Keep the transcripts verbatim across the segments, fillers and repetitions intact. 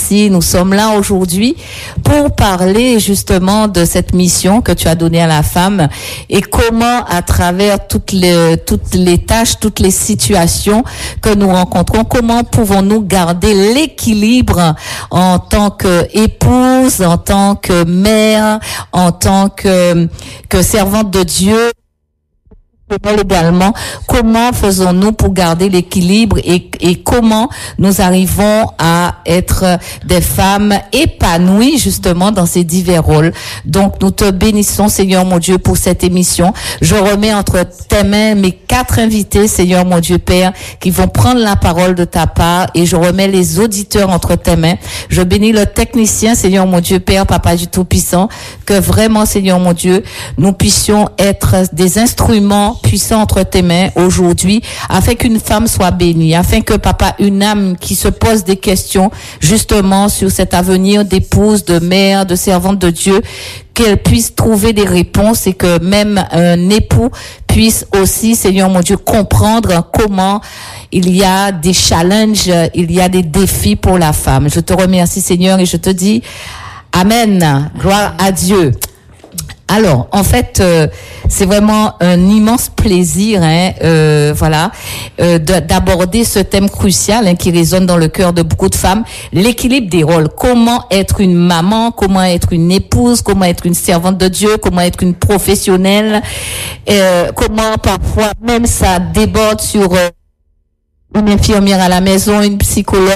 merci. Nous sommes là aujourd'hui pour parler justement de cette mission que tu as donnée à la femme et comment, à travers toutes les, toutes les tâches, toutes les situations que nous rencontrons, comment pouvons-nous garder l'équilibre en tant qu'épouse, en tant que mère, en tant que, que servante de Dieu. Également, comment faisons-nous pour garder l'équilibre et, et comment nous arrivons à être des femmes épanouies justement dans ces divers rôles. Donc, nous te bénissons, Seigneur mon Dieu, pour cette émission. Je remets entre tes mains mes quatre invités, Seigneur mon Dieu Père, qui vont prendre la parole de ta part, et je remets les auditeurs entre tes mains. Je bénis le technicien, Seigneur mon Dieu Père, Papa du Tout-Puissant, que vraiment, Seigneur mon Dieu, nous puissions être des instruments puissant entre tes mains aujourd'hui, afin qu'une femme soit bénie, afin que, papa, une âme qui se pose des questions justement sur cet avenir d'épouse, de mère, de servante de Dieu, qu'elle puisse trouver des réponses, et que même un époux puisse aussi, Seigneur mon Dieu, comprendre comment il y a des challenges, il y a des défis pour la femme. Je te remercie, Seigneur, et je te dis Amen. Gloire à Dieu. Alors, en fait, euh, c'est vraiment un immense plaisir, hein, euh, voilà, euh, de, d'aborder ce thème crucial, hein, qui résonne dans le cœur de beaucoup de femmes, l'équilibre des rôles. Comment être une maman, comment être une épouse, comment être une servante de Dieu, comment être une professionnelle, euh, comment parfois même ça déborde sur euh, une infirmière à la maison, une psychologue.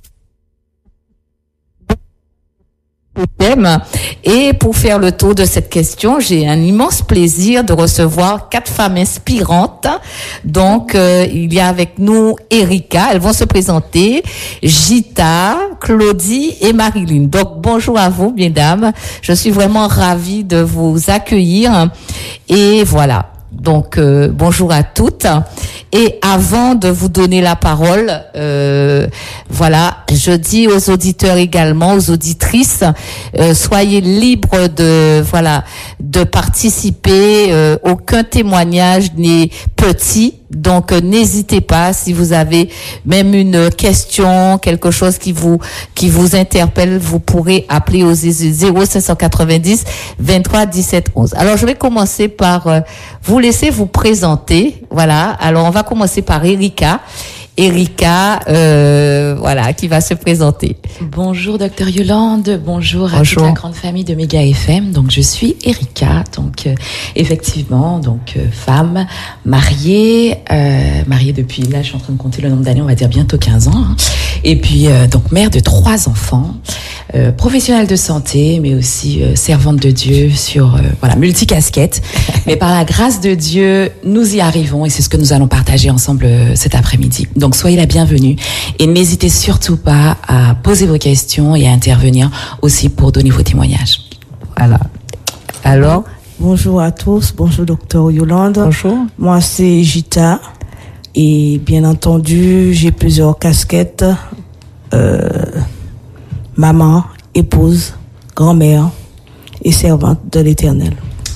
Et pour faire le tour de cette question, j'ai un immense plaisir de recevoir quatre femmes inspirantes. Donc, euh, il y a avec nous Erika. Elles vont se présenter. Gita, Claudie et Marilyn. Donc, bonjour à vous, mesdames. Je suis vraiment ravie de vous accueillir. Et voilà. Donc, euh, bonjour à toutes. Et avant de vous donner la parole, euh, voilà, je dis aux auditeurs également, aux auditrices, euh, soyez libres de, voilà, de participer. Euh, aucun témoignage n'est petit. Donc, euh, n'hésitez pas, si vous avez même une question, quelque chose qui vous, qui vous interpelle, vous pourrez appeler au zéro cinq cent quatre-vingt-dix, vingt-trois, dix-sept, onze. Alors, je vais commencer par euh, vous laisser vous présenter. Voilà. Alors, on va commencer par Erika. Erika, euh, voilà, qui va se présenter. Bonjour Docteur Yolande, bonjour, bonjour à toute la grande famille de Méga F M. Donc je suis Erika, donc euh, effectivement, donc euh, femme, mariée, euh, mariée depuis, là je suis en train de compter le nombre d'années, on va dire bientôt quinze ans. Hein. Et puis euh, donc mère de trois enfants, euh, professionnelle de santé, mais aussi euh, servante de Dieu sur, euh, voilà, multicasquette. Mais par la grâce de Dieu, nous y arrivons, et c'est ce que nous allons partager ensemble euh, cet après-midi. Donc soyez la bienvenue et n'hésitez surtout pas à poser vos questions et à intervenir aussi pour donner vos témoignages. Voilà. Alors, bonjour à tous, bonjour Docteur Yolande. Bonjour. Moi c'est Gita et bien entendu j'ai plusieurs casquettes, euh, maman, épouse, grand-mère et servante de l'Éternel.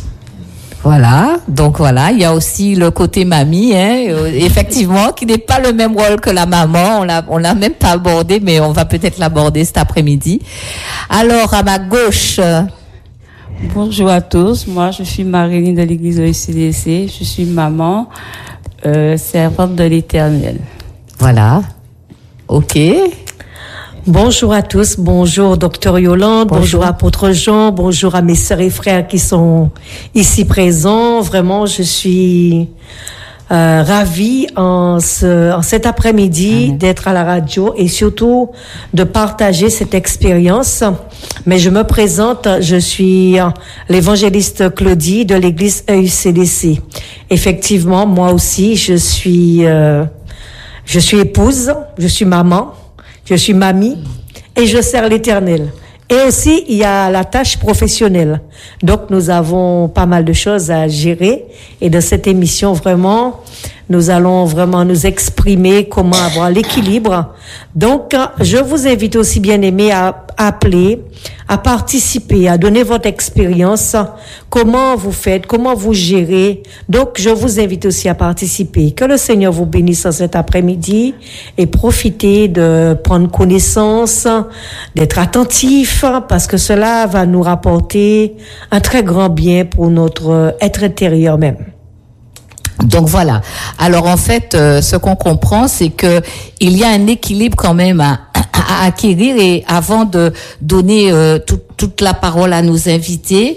Voilà, donc voilà, il y a aussi le côté mamie, hein, euh, effectivement, qui n'est pas le même rôle que la maman. On l'a, on l'a même pas abordé, mais on va peut-être l'aborder cet après-midi. Alors, à ma gauche. Euh... Bonjour à tous, moi je suis Marilyn de l'église de C D C, je suis maman, euh, servante de l'Éternel. Voilà, ok. Bonjour à tous, bonjour Docteur Yolande, bonjour. bonjour Apôtre Jean, bonjour à mes sœurs et frères qui sont ici présents. Vraiment, je suis euh, ravie en, ce, en cet après-midi Amen. D'être à la radio et surtout de partager cette expérience. Mais je me présente, je suis l'évangéliste Claudie de l'église E U C D C. Effectivement, moi aussi, je suis, euh, je suis épouse, je suis maman. Je suis mamie et je sers l'Éternel. Et aussi, il y a la tâche professionnelle. Donc, nous avons pas mal de choses à gérer. Et de cette émission, vraiment, nous allons vraiment nous exprimer comment avoir l'équilibre. Donc, je vous invite aussi, bien aimés, à appeler, à participer, à donner votre expérience, comment vous faites, comment vous gérez. Donc, je vous invite aussi à participer. Que le Seigneur vous bénisse cet après-midi et profitez de prendre connaissance, d'être attentif, parce que cela va nous rapporter un très grand bien pour notre être intérieur même. Donc voilà. Alors en fait, euh, ce qu'on comprend, c'est que il y a un équilibre quand même à, à acquérir. Et avant de donner euh, tout, toute la parole à nos invités,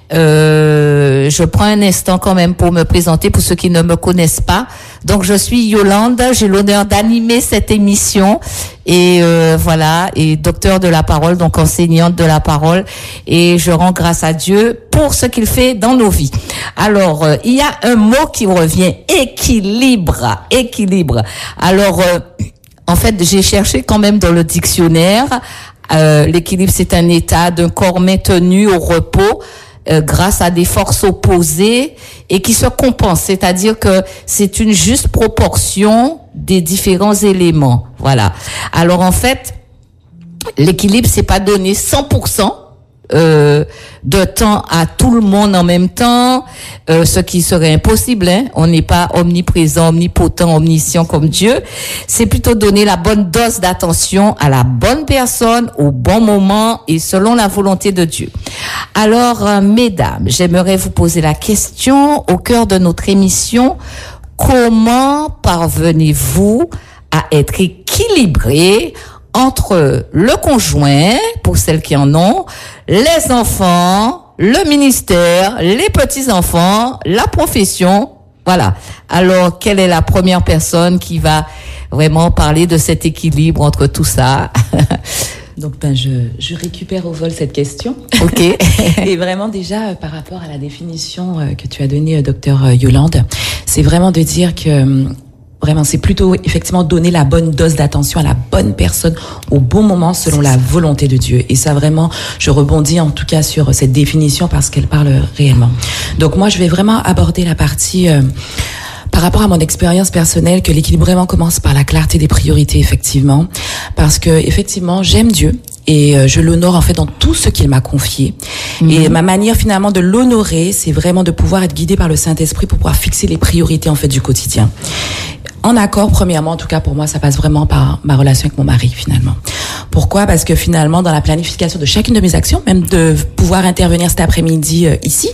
euh, je prends un instant quand même pour me présenter pour ceux qui ne me connaissent pas. Donc je suis Yolande, j'ai l'honneur d'animer cette émission et euh, voilà, et docteur de la parole, donc enseignante de la parole, et je rends grâce à Dieu pour ce qu'il fait dans nos vies. Alors, euh, il y a un mot qui revient, équilibre, équilibre. Alors, euh, en fait, j'ai cherché quand même dans le dictionnaire, euh, l'équilibre, c'est un état d'un corps maintenu au repos, Euh, grâce à des forces opposées et qui se compensent, c'est-à-dire que c'est une juste proportion des différents éléments. Voilà. Alors en fait, l'équilibre, c'est pas donner cent pour cent euh, de temps à tout le monde en même temps, euh, ce qui serait impossible. Hein. On n'est pas omniprésent, omnipotent, omniscient comme Dieu. C'est plutôt donner la bonne dose d'attention à la bonne personne au bon moment et selon la volonté de Dieu. Alors, euh, mesdames, j'aimerais vous poser la question au cœur de notre émission. Comment parvenez-vous à être équilibré entre le conjoint, pour celles qui en ont, les enfants, le ministère, les petits-enfants, la profession? Voilà. Alors, quelle est la première personne qui va vraiment parler de cet équilibre entre tout ça? Donc, ben, je, je récupère au vol cette question. Ok. Et vraiment, déjà, euh, par rapport à la définition euh, que tu as donnée, euh, docteur euh, Yolande, c'est vraiment de dire que, euh, vraiment, c'est plutôt, effectivement, donner la bonne dose d'attention à la bonne personne au bon moment selon la volonté de Dieu. Et ça, vraiment, je rebondis en tout cas sur cette définition parce qu'elle parle réellement. Donc, moi, je vais vraiment aborder la partie... Euh, par rapport à mon expérience personnelle, que l'équilibre vraiment commence par la clarté des priorités, effectivement, parce que effectivement j'aime Dieu et euh, je l'honore en fait dans tout ce qu'il m'a confié. Mmh. Et ma manière finalement de l'honorer, c'est vraiment de pouvoir être guidé par le Saint-Esprit pour pouvoir fixer les priorités en fait du quotidien. En accord, premièrement, en tout cas pour moi, ça passe vraiment par ma relation avec mon mari finalement. Pourquoi? Parce que finalement, dans la planification de chacune de mes actions, même de pouvoir intervenir cet après-midi euh, ici,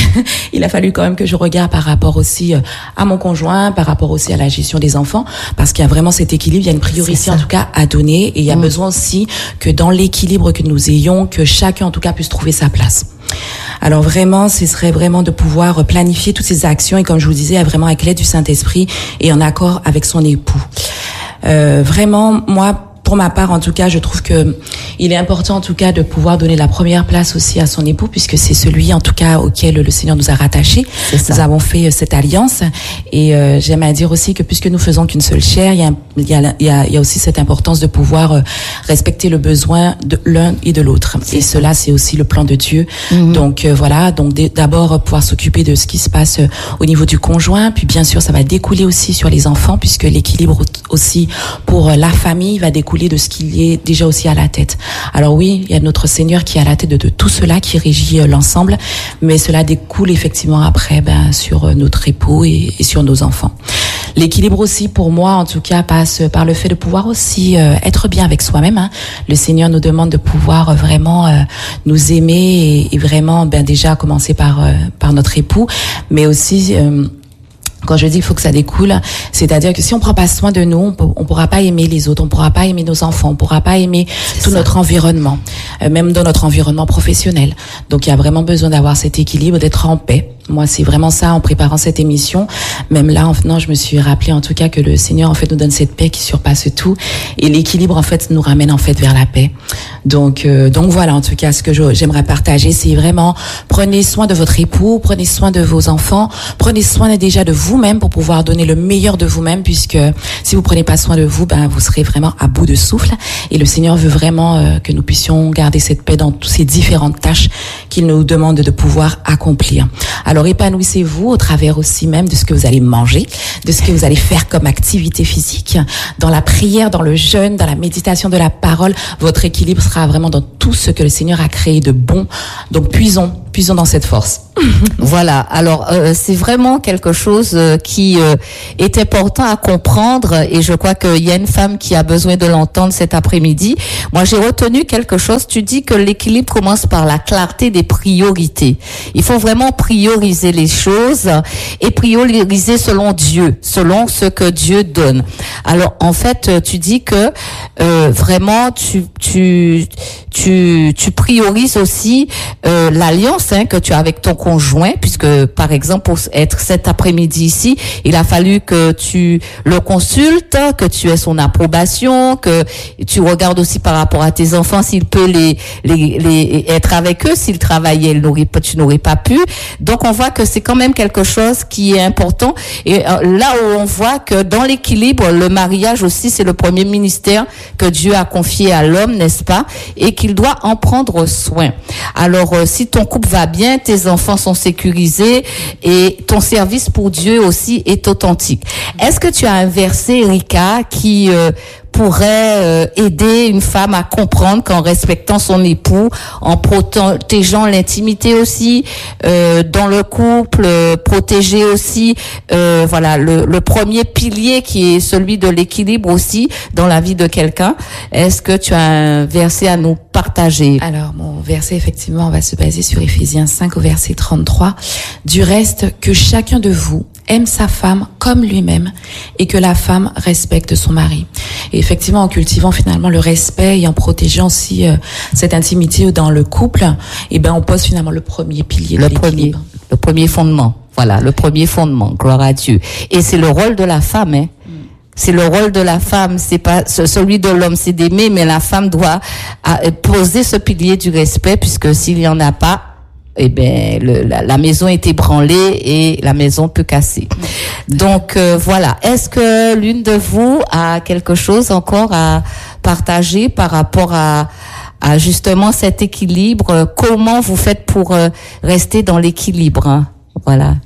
il a fallu quand même que je regarde par rapport aussi euh, à mon conjoint, par rapport aussi à la gestion des enfants, parce qu'il y a vraiment cet équilibre, il y a une priorité en tout cas à donner, et il y a mmh. besoin aussi que dans l'équilibre que nous ayons, que chacun en tout cas puisse trouver sa place. Alors vraiment, ce serait vraiment de pouvoir planifier toutes ces actions et comme je vous disais, vraiment avec l'aide du Saint-Esprit et en accord avec son époux. Euh, vraiment, moi, pour ma part, en tout cas, je trouve que il est important, en tout cas, de pouvoir donner la première place aussi à son époux, puisque c'est celui, en tout cas, auquel le Seigneur nous a rattachés. Nous avons fait cette alliance, et euh, j'aime à dire aussi que puisque nous faisons qu'une seule chair, il y a, il y a, il y a, il y a aussi cette importance de pouvoir euh, respecter le besoin de l'un et de l'autre. Et ça. Cela, c'est aussi le plan de Dieu. Mm-hmm. Donc euh, voilà, donc d- d'abord pouvoir s'occuper de ce qui se passe euh, au niveau du conjoint, puis bien sûr, ça va découler aussi sur les enfants, puisque l'équilibre aussi pour euh, la famille va découler de ce qu'il est déjà aussi à la tête. Alors oui, il y a notre Seigneur qui est à la tête de, de tout cela, qui régit euh, l'ensemble, mais cela découle effectivement après ben, sur euh, notre époux et, et sur nos enfants. L'équilibre aussi, pour moi, en tout cas, passe par le fait de pouvoir aussi euh, être bien avec soi-même. Hein. Le Seigneur nous demande de pouvoir euh, vraiment euh, nous aimer et, et vraiment ben, déjà commencer par, euh, par notre époux, mais aussi... Euh, Quand je dis qu'il faut que ça découle, c'est-à-dire que si on prend pas soin de nous, on, on pourra pas aimer les autres, on pourra pas aimer nos enfants, on pourra pas aimer c'est tout ça. Notre environnement, euh, même dans notre environnement professionnel. Donc il y a vraiment besoin d'avoir cet équilibre, d'être en paix. Moi, c'est vraiment ça en préparant cette émission. Même là, en venant, je me suis rappelé en tout cas que le Seigneur en fait nous donne cette paix qui surpasse tout, et l'équilibre en fait nous ramène en fait vers la paix. Donc, euh, donc voilà, en tout cas, ce que je, j'aimerais partager, c'est vraiment prenez soin de votre époux, prenez soin de vos enfants, prenez soin déjà de vous-même pour pouvoir donner le meilleur de vous-même, puisque si vous prenez pas soin de vous, ben vous serez vraiment à bout de souffle. Et le Seigneur veut vraiment euh, que nous puissions garder cette paix dans toutes ces différentes tâches qu'il nous demande de pouvoir accomplir. Alors épanouissez-vous au travers aussi même de ce que vous allez manger, de ce que vous allez faire comme activité physique, dans la prière, dans le jeûne, dans la méditation de la parole. Votre équilibre sera vraiment dans tout ce que le Seigneur a créé de bon. Donc puisons, puisons dans cette force. Voilà. Alors euh, c'est vraiment quelque chose euh, qui euh, est important à comprendre, et je crois qu'il y a une femme qui a besoin de l'entendre cet après-midi. Moi, j'ai retenu quelque chose. Tu dis que l'équilibre commence par la clarté des priorités. Il faut vraiment prioriser les choses et prioriser selon Dieu, selon ce que Dieu donne. Alors en fait, tu dis que euh, vraiment tu tu tu tu priorises aussi euh, l'alliance hein, que tu as avec ton conjoint, puisque par exemple pour être cet après-midi ici, il a fallu que tu le consultes, que tu aies son approbation, que tu regardes aussi par rapport à tes enfants s'il peut les les, les être avec eux. S'il travaillait, il n'aurait pas, tu n'aurais pas pu. Donc on voit que c'est quand même quelque chose qui est important. Et euh, là où on voit que dans l'équilibre, le mariage aussi c'est le premier ministère que Dieu a confié à l'homme, n'est-ce pas, et qu'il doit en prendre soin. Alors euh, si ton couple va bien, tes enfants sont sécurisés et ton service pour Dieu aussi est authentique. Est-ce que tu as un verset, Erika, qui euh, pourrait euh, aider une femme à comprendre qu'en respectant son époux, en protégeant l'intimité aussi euh, dans le couple, euh, protéger aussi euh, voilà le, le premier pilier qui est celui de l'équilibre aussi dans la vie de quelqu'un. Est-ce que tu as un verset à nous partager? Alors mon verset effectivement va se baser sur Éphésiens cinq au verset trente-trois. Du reste, que chacun de vous aime sa femme comme lui-même et que la femme respecte son mari. Et effectivement, en cultivant finalement le respect et en protégeant aussi euh, cette intimité dans le couple, eh ben on pose finalement le premier pilier de le l'équilibre. premier, le premier fondement. Voilà, le premier fondement. Gloire à Dieu. Et c'est le rôle de la femme, hein. Mm. C'est le rôle de la femme, c'est pas celui de l'homme, c'est d'aimer, mais la femme doit à, poser ce pilier du respect, puisque s'il y en a pas, eh ben le, la, la maison est ébranlée et la maison peut casser. Donc euh, voilà. Est-ce que l'une de vous a quelque chose encore à partager par rapport à, à justement cet équilibre? Comment vous faites pour euh, rester dans l'équilibre, hein? Voilà.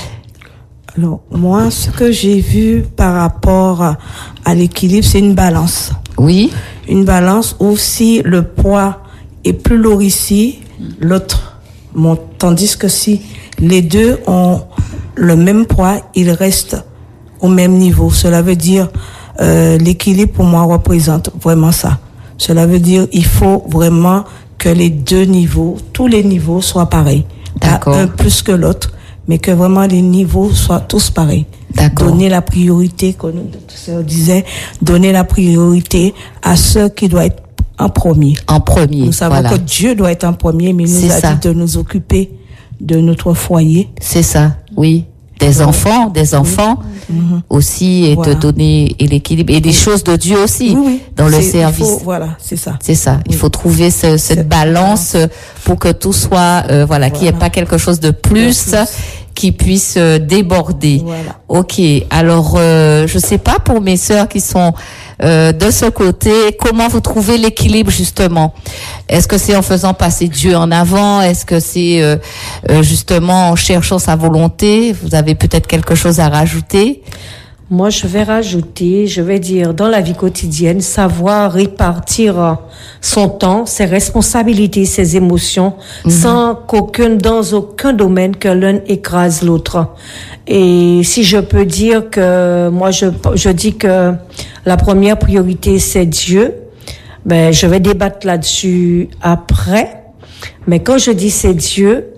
Alors moi, ce que j'ai vu par rapport à, à l'équilibre, c'est une balance. Oui. Une balance où si le poids est plus lourd ici, l'autre monte. Tandis que si les deux ont le même poids, ils restent au même niveau. Cela veut dire, euh, l'équilibre pour moi représente vraiment ça. Cela veut dire, il faut vraiment que les deux niveaux, tous les niveaux soient pareils. D'accord. Pas un plus que l'autre, mais que vraiment les niveaux soient tous pareils. D'accord. Donner la priorité, comme notre sœur disait, donner la priorité à ceux qui doivent être en premier. En premier. Nous savons voilà. que Dieu doit être en premier, mais il nous C'est a ça. dit de nous occuper de notre foyer. C'est ça, oui. Des enfants, des enfants Mm-hmm. aussi, et Voilà. de donner et l'équilibre et des choses de Dieu aussi Oui, oui. dans le C'est- service. il faut- voilà, c'est ça. C'est ça. Il Oui. faut trouver ce- cette Cette balance euh, pour que tout soit, euh, voilà, qu'il n'y ait Voilà. pas quelque chose de plus, De plus. qui puisse euh, déborder. Voilà. Ok. Alors, euh, je sais pas pour mes sœurs qui sont euh, de ce côté, comment vous trouvez l'équilibre justement? Est-ce que c'est en faisant passer Dieu en avant? Est-ce que c'est euh, euh, justement en cherchant sa volonté? Vous avez peut-être quelque chose à rajouter? Moi, je vais rajouter, je vais dire, dans la vie quotidienne, savoir répartir son temps, ses responsabilités, ses émotions, Mhm. sans qu'aucun, dans aucun domaine, que l'un écrase l'autre. Et si je peux dire que, moi, je, je dis que la première priorité, c'est Dieu, ben, je vais débattre là-dessus après. Mais quand je dis c'est Dieu,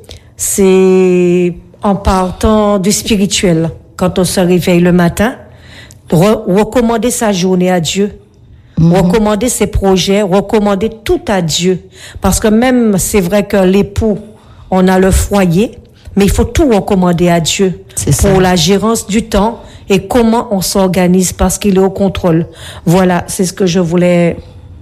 c'est en partant du spirituel. Quand on se réveille le matin, re- recommander sa journée à Dieu, Mhm. recommander ses projets, recommander tout à Dieu. Parce que même, c'est vrai que l'époux, on a le foyer, mais il faut tout recommander à Dieu C'est ça. pour la gérance du temps et comment on s'organise parce qu'il est au contrôle. Voilà, c'est ce que je voulais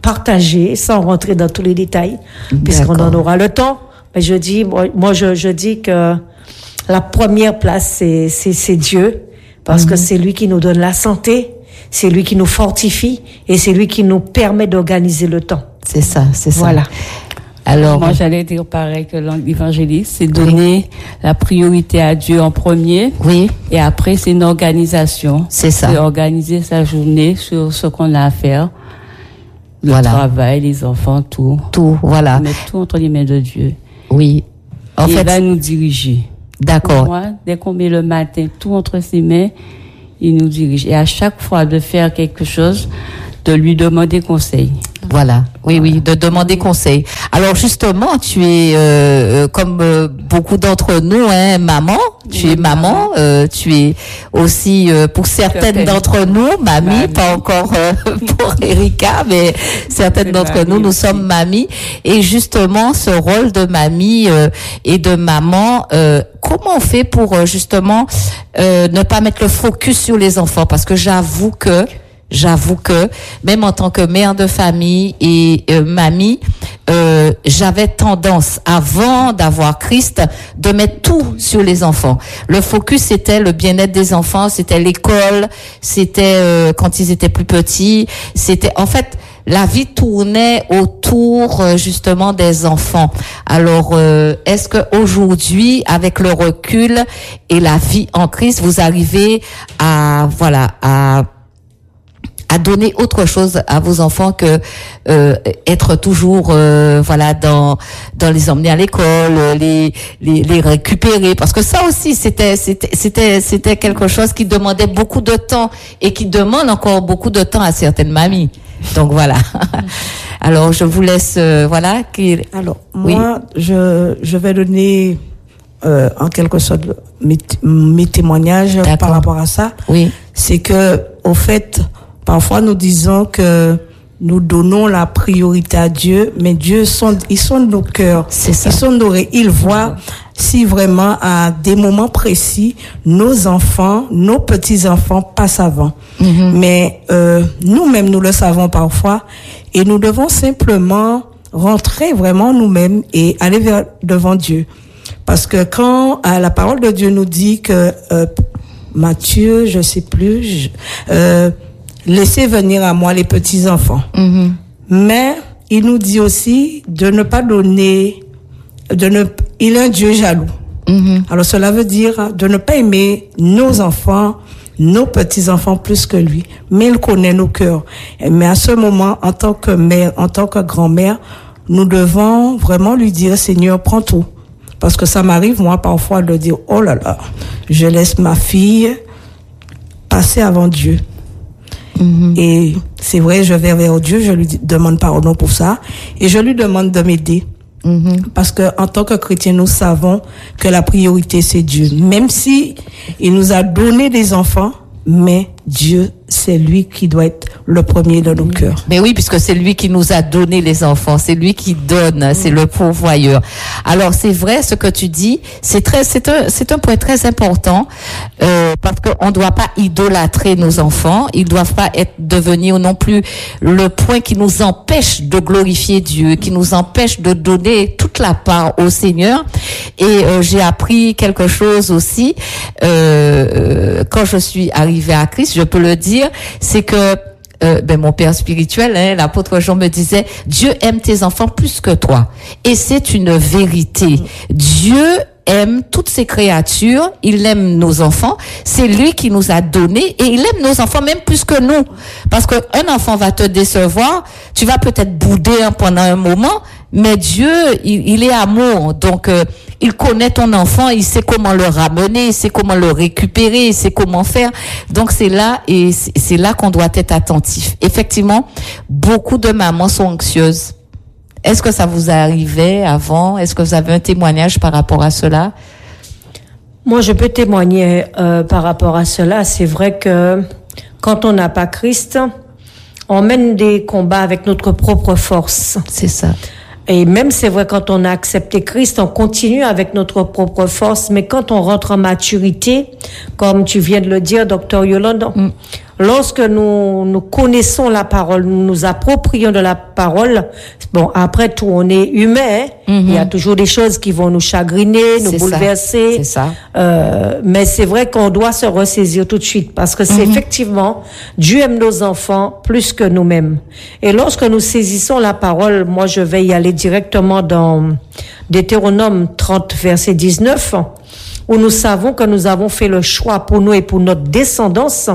partager sans rentrer dans tous les détails, puisqu'on en aura le temps. Mais je dis, moi, moi je, je dis que la première place, c'est, c'est, c'est Dieu, parce mm-hmm. que c'est lui qui nous donne la santé, c'est lui qui nous fortifie et c'est lui qui nous permet d'organiser le temps. C'est ça, c'est ça. Voilà. Alors, moi, j'allais dire pareil que l'évangéliste, c'est donner oui. la priorité à Dieu en premier. Oui. Et après, c'est une organisation. C'est ça. C'est organiser sa journée sur ce qu'on a à faire. Le voilà. travail, les enfants, tout. Tout, voilà. Mettre tout entre les mains de Dieu. Oui. En et fait, il va nous diriger. D'accord. Pour moi, dès qu'on met le matin tout entre ses mains, il nous dirige. Et à chaque fois de faire quelque chose, de lui demander conseil. Voilà, oui, oui, de demander conseil. Alors justement, tu es euh, comme euh, beaucoup d'entre nous, hein, maman. Tu oui, es maman. Euh, tu es aussi euh, pour certaines d'entre nous, mamie, mamie. Pas encore euh, pour Erika, mais certaines d'entre nous, nous aussi. Sommes mamies. Et justement, ce rôle de mamie euh, et de maman, euh, comment on fait pour euh, justement euh, ne pas mettre le focus sur les enfants? Parce que j'avoue que J'avoue que même en tant que mère de famille et euh, mamie, euh, j'avais tendance, avant d'avoir Christ, de mettre tout sur les enfants. Le focus, c'était le bien-être des enfants, c'était l'école, c'était euh, quand ils étaient plus petits, c'était en fait la vie tournait autour euh, justement des enfants. Alors, euh, est-ce que aujourd'hui, avec le recul et la vie en Christ, vous arrivez à voilà à à donner autre chose à vos enfants que euh, être toujours euh, voilà dans dans les emmener à l'école, les les les récupérer, parce que ça aussi c'était c'était c'était c'était quelque chose qui demandait beaucoup de temps et qui demande encore beaucoup de temps à certaines mamies. Donc voilà. Alors je vous laisse euh, voilà qui Alors moi oui. je je vais donner euh, en quelque sorte mes, mes témoignages D'accord. par rapport à ça. Oui. C'est que au fait parfois, nous disons que nous donnons la priorité à Dieu, mais Dieu sonde, il sonde nos cœurs. C'est ça. Il sonde nos oreilles. Il voit si vraiment, à des moments précis, nos enfants, nos petits-enfants passent avant. Mm-hmm. Mais euh, nous-mêmes, nous le savons parfois, et nous devons simplement rentrer vraiment nous-mêmes et aller vers, devant Dieu. Parce que quand euh, la parole de Dieu nous dit que euh, Matthieu, je sais plus, je, euh, laissez venir à moi les petits-enfants. Mm-hmm. Mais il nous dit aussi de ne pas donner, de ne, il est un Dieu jaloux. Mm-hmm. Alors cela veut dire de ne pas aimer nos enfants, nos petits-enfants plus que lui. Mais il connaît nos cœurs. Mais à ce moment, en tant que mère, en tant que grand-mère, nous devons vraiment lui dire, Seigneur, prends tout. Parce que ça m'arrive, moi, parfois, de dire, oh là là, je laisse ma fille passer avant Dieu. Mm-hmm. Et c'est vrai, je vais vers Dieu, je lui demande pardon pour ça et je lui demande de m'aider. Mm-hmm. Parce que en tant que chrétiens, nous savons que la priorité c'est Dieu. Même si il nous a donné des enfants, mais Dieu, c'est lui qui doit être le premier de nos cœurs. Mais oui, puisque c'est lui qui nous a donné les enfants, c'est lui qui donne, c'est le pourvoyeur. Alors c'est vrai ce que tu dis, c'est très, c'est un, c'est un point très important euh, parce qu'on ne doit pas idolâtrer nos enfants, ils doivent pas être devenir non plus le point qui nous empêche de glorifier Dieu, qui nous empêche de donner toute la part au Seigneur. Et euh, j'ai appris quelque chose aussi euh, quand je suis arrivée à Christ. Je peux le dire, c'est que euh, ben mon père spirituel, hein, l'apôtre Jean me disait, Dieu aime tes enfants plus que toi. Et c'est une vérité. Dieu aime toutes ses créatures, il aime nos enfants, c'est lui qui nous a donné et il aime nos enfants même plus que nous. Parce que un enfant va te décevoir, tu vas peut-être bouder hein, pendant un moment, mais Dieu, il, il est amour. Donc, euh, il connaît ton enfant, il sait comment le ramener, il sait comment le récupérer, il sait comment faire. Donc, c'est là, et c'est, c'est là qu'on doit être attentif. Effectivement, beaucoup de mamans sont anxieuses. Est-ce que ça vous arrivait avant? Est-ce que vous avez un témoignage par rapport à cela? Moi, je peux témoigner euh, par rapport à cela. C'est vrai que quand on n'a pas Christ, on mène des combats avec notre propre force. C'est ça. Et même, c'est vrai, quand on a accepté Christ, on continue avec notre propre force. Mais quand on rentre en maturité, comme tu viens de le dire, docteur Yolande, mm. lorsque nous, nous connaissons la parole, nous nous approprions de la parole, bon, après tout, on est humain, hein? Mm-hmm. Il y a toujours des choses qui vont nous chagriner, nous c'est bouleverser. Ça. C'est ça. Euh, mais c'est vrai qu'on doit se ressaisir tout de suite parce que c'est mm-hmm. effectivement, Dieu aime nos enfants plus que nous-mêmes. Et lorsque nous saisissons la parole, moi je vais y aller directement dans Deutéronome trente, verset dix-neuf, où nous savons que nous avons fait le choix pour nous et pour notre descendance.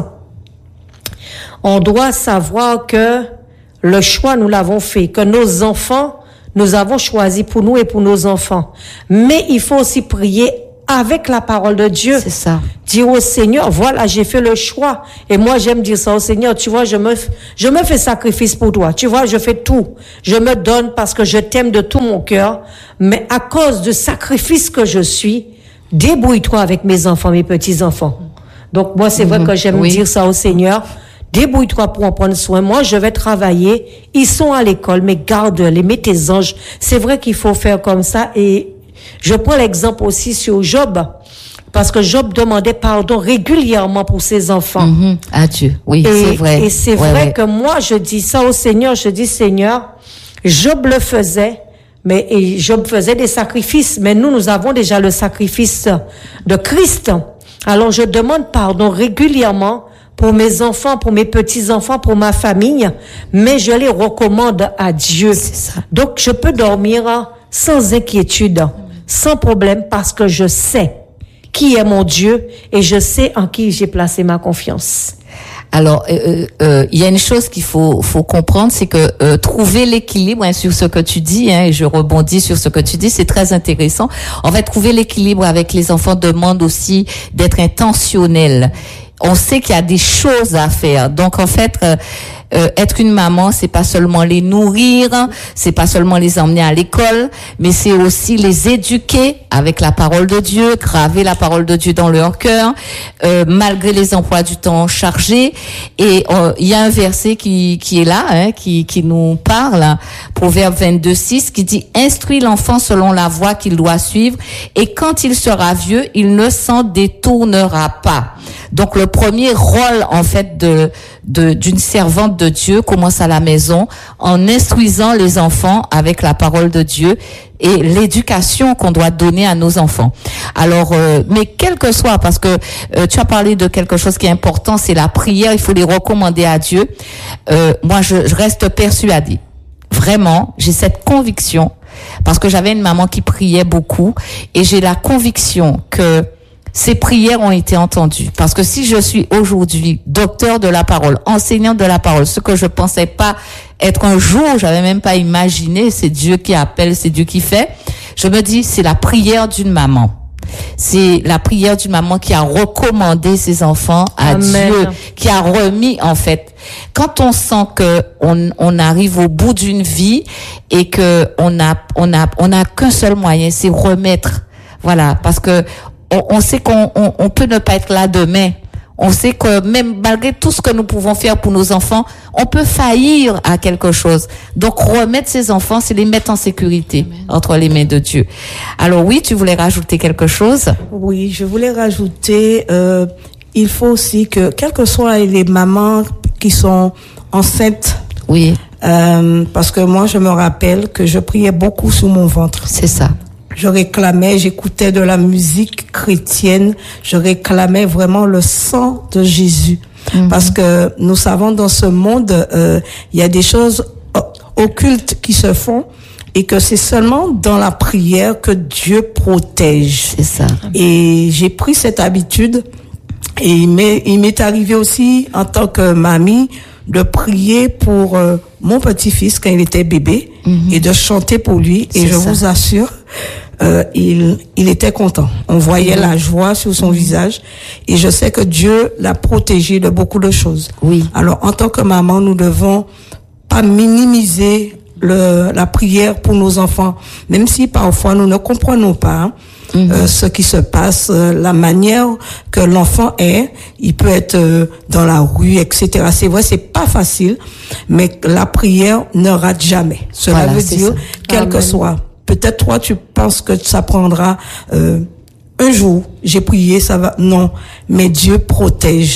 On doit savoir que le choix, nous l'avons fait, que nos enfants, nous avons choisi pour nous et pour nos enfants. Mais il faut aussi prier avec la parole de Dieu. C'est ça. Dire au Seigneur, voilà, j'ai fait le choix. Et moi, j'aime dire ça au Seigneur. Tu vois, je me, je me fais sacrifice pour toi. Tu vois, je fais tout. Je me donne parce que je t'aime de tout mon cœur. Mais à cause du sacrifice que je suis, débrouille-toi avec mes enfants, mes petits-enfants. Donc, moi, c'est mmh, vrai que j'aime oui. dire ça au Seigneur. Débrouille-toi pour en prendre soin. Moi, je vais travailler. Ils sont à l'école, mais garde-les, mets tes anges. C'est vrai qu'il faut faire comme ça. Et je prends l'exemple aussi sur Job, parce que Job demandait pardon régulièrement pour ses enfants. Mmh, à Dieu, oui, et, c'est vrai. Et c'est ouais, vrai ouais. que moi, je dis ça au Seigneur. Je dis, Seigneur, Job le faisait, mais et Job faisait des sacrifices. Mais nous, nous avons déjà le sacrifice de Christ. Alors, je demande pardon régulièrement pour mes enfants, pour mes petits-enfants, pour ma famille, mais je les recommande à Dieu. C'est ça. Donc, je peux dormir sans inquiétude, sans problème, parce que je sais qui est mon Dieu et je sais en qui j'ai placé ma confiance. Alors, il euh, euh, y a une chose qu'il faut faut comprendre, c'est que euh, trouver l'équilibre hein, sur ce que tu dis, hein, et je rebondis sur ce que tu dis, c'est très intéressant. En fait, trouver l'équilibre avec les enfants demande aussi d'être intentionnel. On sait qu'il y a des choses à faire. Donc, en fait, euh, euh, être une maman, c'est pas seulement les nourrir, c'est pas seulement les emmener à l'école, mais c'est aussi les éduquer avec la parole de Dieu, graver la parole de Dieu dans leur cœur, euh, malgré les emplois du temps chargés. Et euh, il y a un verset qui qui est là, hein, qui qui nous parle, Proverbe vingt-deux, six, qui dit: instruis l'enfant selon la voie qu'il doit suivre, et quand il sera vieux, il ne s'en détournera pas. Donc le premier rôle en fait de de d'une servante de Dieu commence à la maison en instruisant les enfants avec la parole de Dieu et l'éducation qu'on doit donner à nos enfants. Alors euh, mais quel que soit, parce que euh, tu as parlé de quelque chose qui est important, c'est la prière, il faut les recommander à Dieu. Euh, moi je, je reste persuadée. Vraiment, j'ai cette conviction parce que j'avais une maman qui priait beaucoup et j'ai la conviction que ces prières ont été entendues. Parce que si je suis aujourd'hui docteur de la parole, enseignante de la parole, ce que je pensais pas être un jour, j'avais même pas imaginé, c'est Dieu qui appelle, c'est Dieu qui fait. Je me dis, c'est la prière d'une maman. C'est la prière d'une maman qui a recommandé ses enfants à Amen. Dieu, qui a remis, en fait. Quand on sent que on, on arrive au bout d'une vie et que on a, on a, on a qu'un seul moyen, c'est remettre. Voilà. Parce que On, on sait qu'on on, on peut ne pas être là demain. On sait que même malgré tout ce que nous pouvons faire pour nos enfants, on peut faillir à quelque chose. Donc remettre ses enfants, c'est les mettre en sécurité Amen. Entre les mains de Dieu. Alors oui, tu voulais rajouter quelque chose? Oui, je voulais rajouter, euh, il faut aussi que, quelles que soient les mamans qui sont enceintes, oui, euh, parce que moi je me rappelle que je priais beaucoup sous mon ventre. C'est ça. Je réclamais, j'écoutais de la musique chrétienne, je réclamais vraiment le sang de Jésus. Mm-hmm. Parce que nous savons dans ce monde, euh, il y a des choses occultes qui se font et que c'est seulement dans la prière que Dieu protège. C'est ça. Et j'ai pris cette habitude et il m'est, il m'est arrivé aussi en tant que mamie de prier pour euh, mon petit-fils quand il était bébé mm-hmm. et de chanter pour lui. Et c'est je ça. Vous assure, euh, il, il était content. On voyait mm-hmm. la joie sur son mm-hmm. visage. Et je sais que Dieu l'a protégé de beaucoup de choses. Oui. Alors, en tant que maman, nous devons pas minimiser le, la prière pour nos enfants, même si parfois nous ne comprenons pas. Hein. Mmh. Euh, ce qui se passe, euh, la manière que l'enfant est, il peut être euh, dans la rue, et cetera. C'est vrai, c'est pas facile, mais la prière ne rate jamais. Cela voilà, veut dire, ça. quel Amen. Que soit, peut-être toi tu penses que ça prendra euh, un jour, j'ai prié, ça va, non, mais Dieu protège. Quel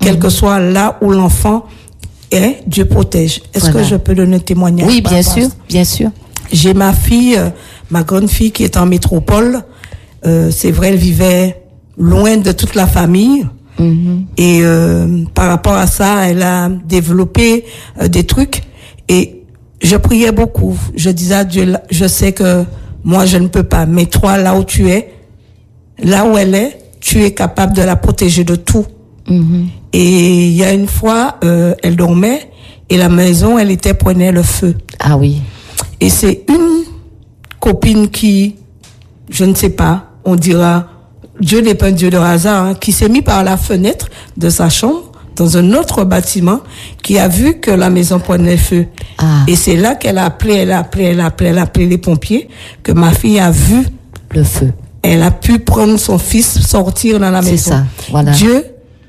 quel mmh. que soit là où l'enfant est, Dieu protège. Est-ce voilà. que je peux donner un témoignage? Oui, bien sûr, bien sûr. J'ai ma fille, euh, ma grande fille qui est en métropole. Euh, c'est vrai, elle vivait loin de toute la famille. Mmh. Et euh, par rapport à ça, elle a développé euh, des trucs. Et je priais beaucoup. Je disais à Dieu, je sais que moi, je ne peux pas. Mais toi, là où tu es, là où elle est, tu es capable de la protéger de tout. Mmh. Et il y a une fois, euh, elle dormait et la maison, elle était prenait le feu. Ah oui. Et c'est une copine qui, je ne sais pas, on dira, Dieu n'est pas un Dieu de hasard, hein, qui s'est mis par la fenêtre de sa chambre dans un autre bâtiment, qui a vu que la maison prenait feu. Ah. Et c'est là qu'elle a appelé, elle a appelé, elle a appelé, elle a appelé les pompiers, que ma fille a vu le feu. Elle a pu prendre son fils, sortir dans la maison. C'est ça, voilà. Dieu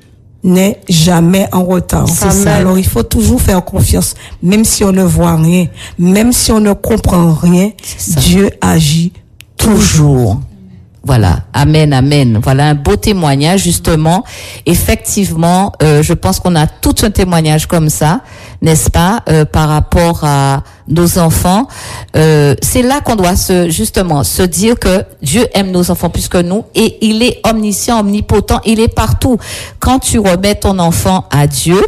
n'est jamais en retard. C'est ça. Alors il faut toujours faire confiance, même si on ne voit rien, même si on ne comprend rien, Dieu agit toujours. Voilà, amen, amen. Voilà un beau témoignage justement. Effectivement, euh, je pense qu'on a tout un témoignage comme ça, n'est-ce pas, euh, par rapport à nos enfants. Euh, c'est là qu'on doit se justement se dire que Dieu aime nos enfants plus que nous et il est omniscient, omnipotent, il est partout. Quand tu remets ton enfant à Dieu,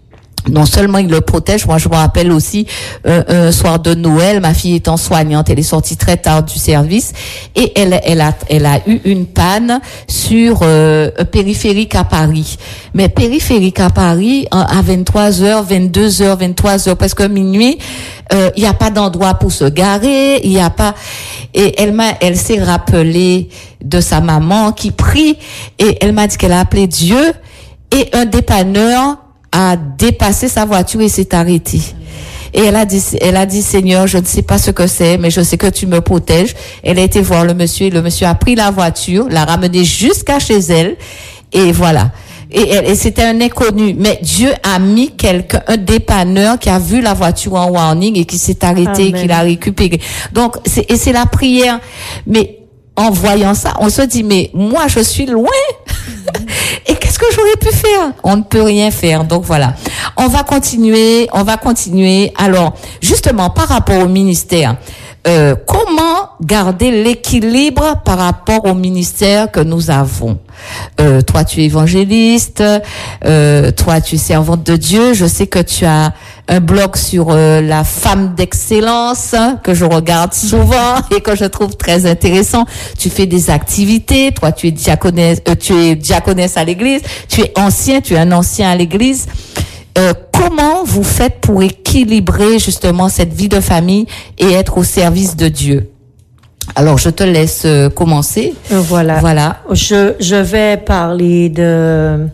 non seulement il le protège, moi je me rappelle aussi euh, un soir de Noël, ma fille étant soignante, elle est sortie très tard du service et elle elle a elle a eu une panne sur euh, un périphérique à Paris. Mais périphérique à Paris à vingt-trois heures, vingt-deux heures, vingt-trois heures, presque minuit, il euh, y a pas d'endroit pour se garer, il y a pas et elle m'a elle s'est rappelée de sa maman qui prie et elle m'a dit qu'elle a appelé Dieu et un dépanneur a dépassé sa voiture et s'est arrêté. Et elle a dit, elle a dit, Seigneur, je ne sais pas ce que c'est, mais je sais que tu me protèges. Elle a été voir le monsieur et le monsieur a pris la voiture, l'a ramenée jusqu'à chez elle. Et voilà. Et, elle, et c'était un inconnu. Mais Dieu a mis quelqu'un, un dépanneur qui a vu la voiture en warning et qui s'est arrêté, Amen. Et qui l'a récupéré. Donc, c'est, et c'est la prière. Mais, en voyant ça, on se dit, mais moi, je suis loin. Et qu'est-ce que j'aurais pu faire? On ne peut rien faire. Donc voilà. On va continuer, on va continuer. Alors, justement, par rapport au ministère, euh, comment garder l'équilibre par rapport au ministère que nous avons? Euh, toi, tu es évangéliste, euh, toi, tu es servante de Dieu. Je sais que tu as un blog sur euh, la femme d'excellence hein, que je regarde souvent et que je trouve très intéressant. Tu fais des activités. Toi, tu es diaconesse, euh, tu es diaconesse à l'église. Tu es ancien, tu es un ancien à l'église. Euh, comment vous faites pour équilibrer justement cette vie de famille et être au service de Dieu? Alors, je te laisse euh, commencer. Voilà. Voilà. Je, je vais parler de,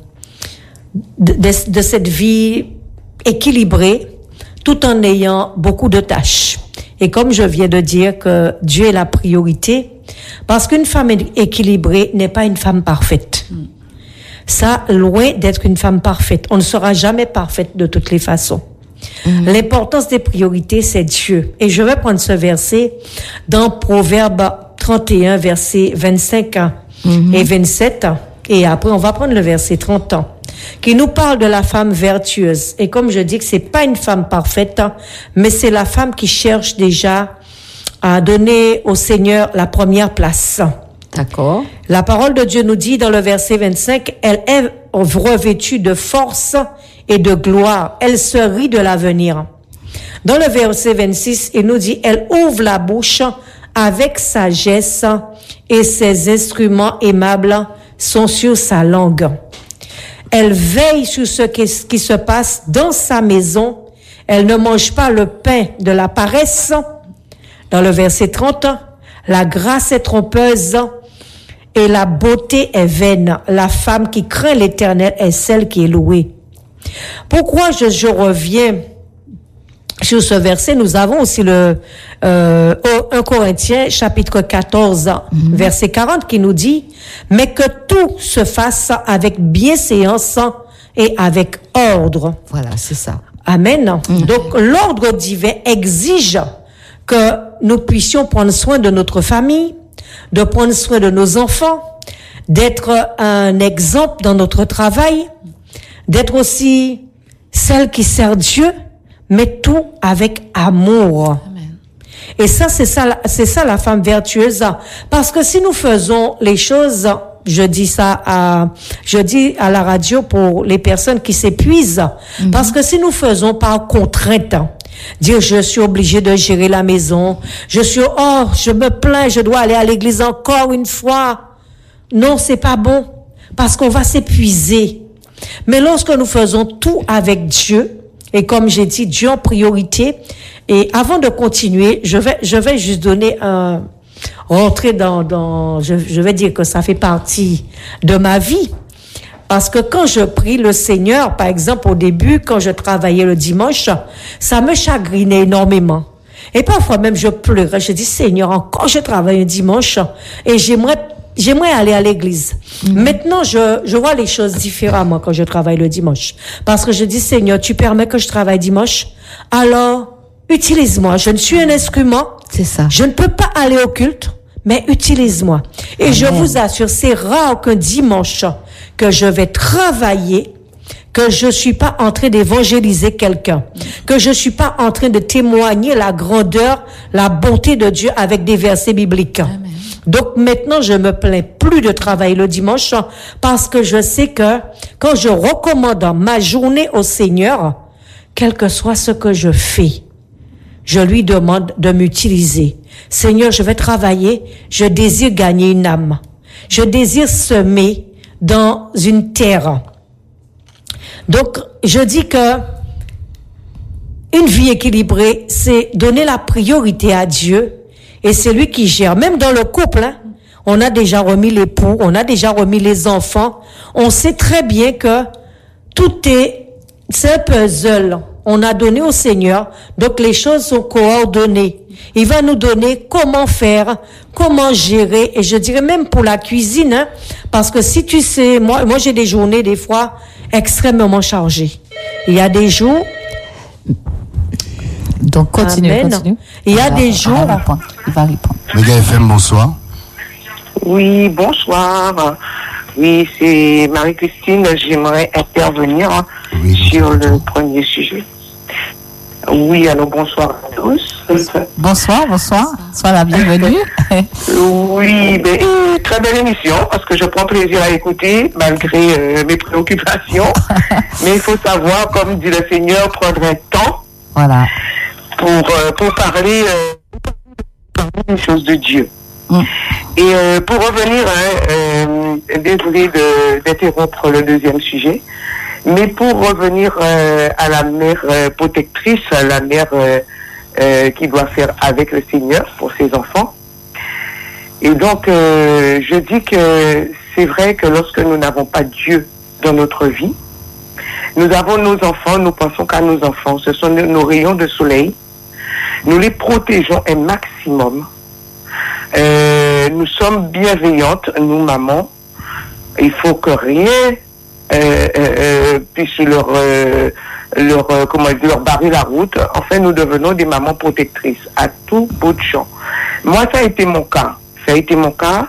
de, de, de cette vie équilibrée tout en ayant beaucoup de tâches. Et comme je viens de dire que Dieu est la priorité, parce qu'une femme équilibrée n'est pas une femme parfaite. Mm. Ça, loin d'être une femme parfaite. On ne sera jamais parfaite de toutes les façons. Mmh. L'importance des priorités, c'est Dieu. Et je vais prendre ce verset dans Proverbe trente et un, versets vingt-cinq mmh. et vingt-sept. Et après, on va prendre le verset trente ans, qui nous parle de la femme vertueuse. Et comme je dis que c'est pas une femme parfaite, mais c'est la femme qui cherche déjà à donner au Seigneur la première place. D'accord. La parole de Dieu nous dit dans le verset vingt-cinq, elle est revêtue de force et de gloire. Elle se rit de l'avenir. Dans le verset vingt-six, il nous dit, elle ouvre la bouche avec sagesse et ses instruments aimables sont sur sa langue. Elle veille sur ce qui se passe dans sa maison. Elle ne mange pas le pain de la paresse. Dans le verset trente, la grâce est trompeuse et la beauté est vaine. La femme qui craint l'Éternel est celle qui est louée. Pourquoi je, je reviens sur ce verset? Nous avons aussi le euh, un Corinthiens chapitre quatorze, mm-hmm. verset quarante qui nous dit « Mais que tout se fasse avec bienséance et avec ordre. » Voilà, c'est ça. Amen. Mm-hmm. Donc, l'ordre divin exige que nous puissions prendre soin de notre famille, de prendre soin de nos enfants, d'être un exemple dans notre travail, d'être aussi celle qui sert Dieu, mais tout avec amour. Amen. Et ça, c'est ça, c'est ça la femme vertueuse. Parce que si nous faisons les choses, je dis ça à, je dis à la radio pour les personnes qui s'épuisent, mm-hmm. parce que si nous faisons par contrainte, dire je suis obligé de gérer la maison, je suis, oh, je me plains, je dois aller à l'église encore une fois. Non, c'est pas bon. Parce qu'on va s'épuiser. Mais lorsque nous faisons tout avec Dieu, et comme j'ai dit, Dieu en priorité, et avant de continuer, je vais, je vais juste donner un, rentrer dans, dans, je, je vais dire que ça fait partie de ma vie. Parce que quand je prie le Seigneur, par exemple, au début, quand je travaillais le dimanche, ça me chagrinait énormément. Et parfois même, je pleurais. Je dis, Seigneur, encore je travaille un dimanche et j'aimerais, j'aimerais aller à l'église. Mm-hmm. Maintenant, je, je vois les choses différemment quand je travaille le dimanche. Parce que je dis, Seigneur, tu permets que je travaille dimanche? Alors, utilise-moi. Je ne suis un instrument. C'est ça. Je ne peux pas aller au culte, mais utilise-moi. Et Amen. Je vous assure, c'est rare qu'un dimanche que je vais travailler, que je suis pas en train d'évangéliser quelqu'un, que je suis pas en train de témoigner la grandeur, la bonté de Dieu avec des versets bibliques. Amen. Donc maintenant, je me plains plus de travailler le dimanche parce que je sais que quand je recommande ma journée au Seigneur, quel que soit ce que je fais, je lui demande de m'utiliser. Seigneur, je vais travailler, je désire gagner une âme. Je désire semer dans une terre. Donc, je dis que une vie équilibrée, c'est donner la priorité à Dieu et c'est lui qui gère. Même dans le couple, hein, on a déjà remis l'époux, on a déjà remis les enfants. On sait très bien que tout est, c'est un puzzle. On a donné au Seigneur, donc les choses sont coordonnées. Il va nous donner comment faire, comment gérer, et je dirais même pour la cuisine, hein, parce que si tu sais, moi, moi j'ai des journées des fois extrêmement chargées. Il y a des jours. Donc continue, Amen. continue. Il y a des jours. Il va répondre. Il va répondre. Méga F M, bonsoir. Oui, bonsoir. Oui, c'est Marie-Christine. J'aimerais intervenir oui, sur le premier sujet. Oui, alors bonsoir à tous. Bonsoir, bonsoir. Sois la bienvenue. Oui, ben, euh, très belle émission parce que je prends plaisir à écouter malgré euh, mes préoccupations. Mais il faut savoir, comme dit le Seigneur, prendre un temps voilà. pour, euh, pour parler euh, des choses de Dieu. Mm. Et euh, pour revenir, hein, euh, désolé de, d'interrompre le deuxième sujet, mais pour revenir euh, à la mère euh, protectrice, à la mère euh, euh, qui doit faire avec le Seigneur pour ses enfants. Et donc, euh, je dis que c'est vrai que lorsque nous n'avons pas Dieu dans notre vie, nous avons nos enfants, nous pensons qu'à nos enfants, ce sont nos, nos rayons de soleil, nous les protégeons un maximum. Euh, nous sommes bienveillantes, nous mamans. Il faut que rien euh, euh, puisse leur, euh, leur, euh, comment dire, leur barrer la route. Enfin, nous devenons des mamans protectrices à tout bout de champ. Moi, ça a été mon cas. Ça a été mon cas.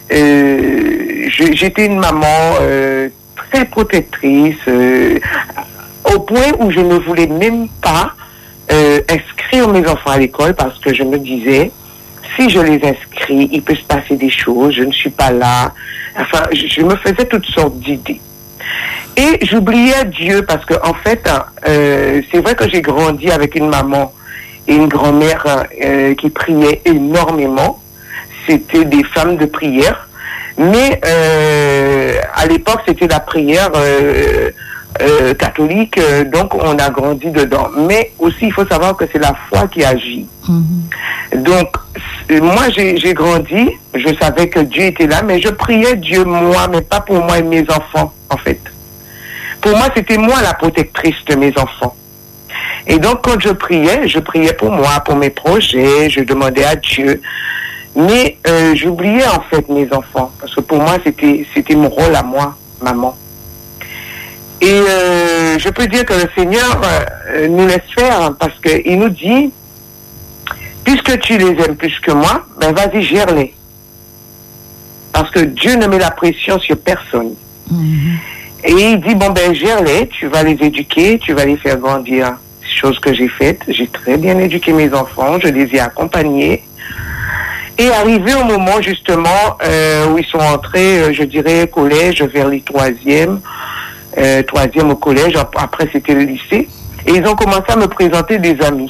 Euh, j'étais une maman euh, très protectrice, euh, au point où je ne voulais même pas euh, inscrire mes enfants à l'école parce que je me disais, si je les inscris, il peut se passer des choses, je ne suis pas là. Enfin, je, je me faisais toutes sortes d'idées. Et j'oubliais Dieu parce que, en fait, euh, c'est vrai que j'ai grandi avec une maman et une grand-mère euh, qui priaient énormément. C'était des femmes de prière. Mais euh, à l'époque, c'était la prière euh, euh, catholique, euh, donc on a grandi dedans. Mais aussi, il faut savoir que c'est la foi qui agit. Mm-hmm. Donc, moi, j'ai, j'ai grandi, je savais que Dieu était là, mais je priais Dieu, moi, mais pas pour moi et mes enfants, en fait. Pour moi, c'était moi la protectrice de mes enfants. Et donc, quand je priais, je priais pour moi, pour mes projets, je demandais à Dieu. Mais euh, j'oubliais, en fait, mes enfants, parce que pour moi, c'était, c'était mon rôle à moi, maman. Et euh, je peux dire que le Seigneur euh, nous laisse faire, parce qu'il nous dit, puisque tu les aimes plus que moi, ben vas-y, gère-les. Parce que Dieu ne met la pression sur personne. Mm-hmm. Et il dit, bon ben gère-les, tu vas les éduquer, tu vas les faire grandir. Chose que j'ai faite, j'ai très bien éduqué mes enfants, je les ai accompagnés. Et arrivé au moment justement euh, où ils sont entrés, euh, je dirais collège, vers les troisièmes, euh, troisième au collège, après c'était le lycée, et ils ont commencé à me présenter des amis.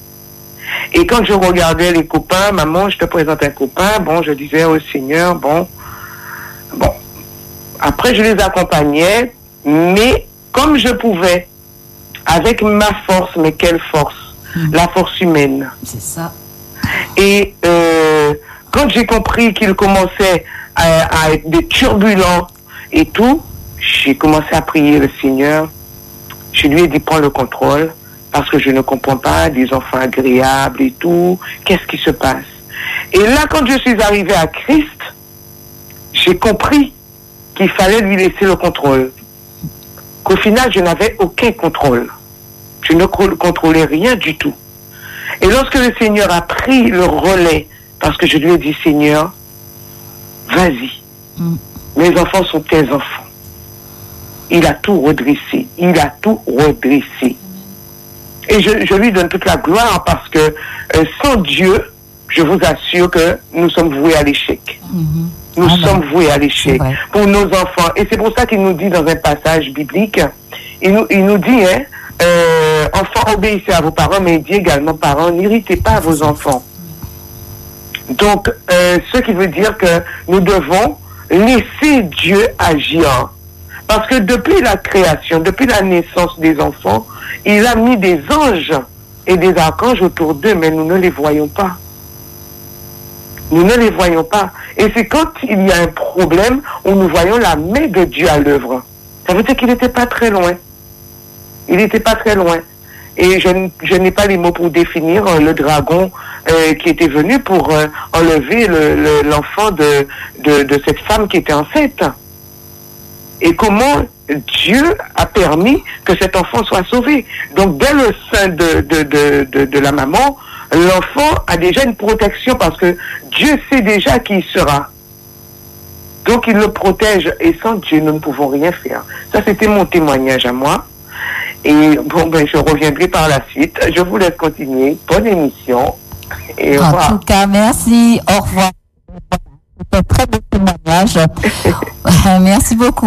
Et quand je regardais les copains, maman, je te présente un copain, bon, je disais au Seigneur, bon, bon. Après, je les accompagnais, mais comme je pouvais, avec ma force, mais quelle force? Mmh. La force humaine. C'est ça. Et euh, quand j'ai compris qu'ils commençaient à, à être des turbulents et tout, j'ai commencé à prier le Seigneur. Je lui ai dit, prends le contrôle, parce que je ne comprends pas, des enfants agréables et tout, qu'est-ce qui se passe? Et là, quand je suis arrivée à Christ, j'ai compris qu'il fallait lui laisser le contrôle. Qu'au final, je n'avais aucun contrôle. Je ne contrôlais rien du tout. Et lorsque le Seigneur a pris le relais, parce que je lui ai dit, Seigneur, vas-y, mm. mes enfants sont tes enfants. Il a tout redressé. Il a tout redressé. Et je, je lui donne toute la gloire parce que euh, sans Dieu, je vous assure que nous sommes voués à l'échec. Mm-hmm. Nous ah sommes voués à l'échec pour nos enfants. Et c'est pour ça qu'il nous dit dans un passage biblique, il nous, il nous dit, hein, euh, enfants, obéissez à vos parents, mais il dit également, parents, n'irritez pas vos enfants. Donc, euh, ce qui veut dire que nous devons laisser Dieu agir. Parce que depuis la création, depuis la naissance des enfants, il a mis des anges et des archanges autour d'eux, mais nous ne les voyons pas. Nous ne les voyons pas. Et c'est quand il y a un problème où nous voyons la main de Dieu à l'œuvre. Ça veut dire qu'il n'était pas très loin. Il n'était pas très loin. Et je, je n'ai pas les mots pour définir euh, le dragon euh, qui était venu pour euh, enlever le, le, l'enfant de, de, de cette femme qui était enceinte. Et comment Dieu a permis que cet enfant soit sauvé. Donc, dès le sein de, de, de, de, de la maman, l'enfant a déjà une protection parce que Dieu sait déjà qui il sera. Donc, il le protège. Et sans Dieu, nous ne pouvons rien faire. Ça, c'était mon témoignage à moi. Et bon, ben, je reviendrai par la suite. Je vous laisse continuer. Bonne émission. Et en voilà. tout cas, merci. Au revoir. C'était un très beau témoignage. Merci beaucoup.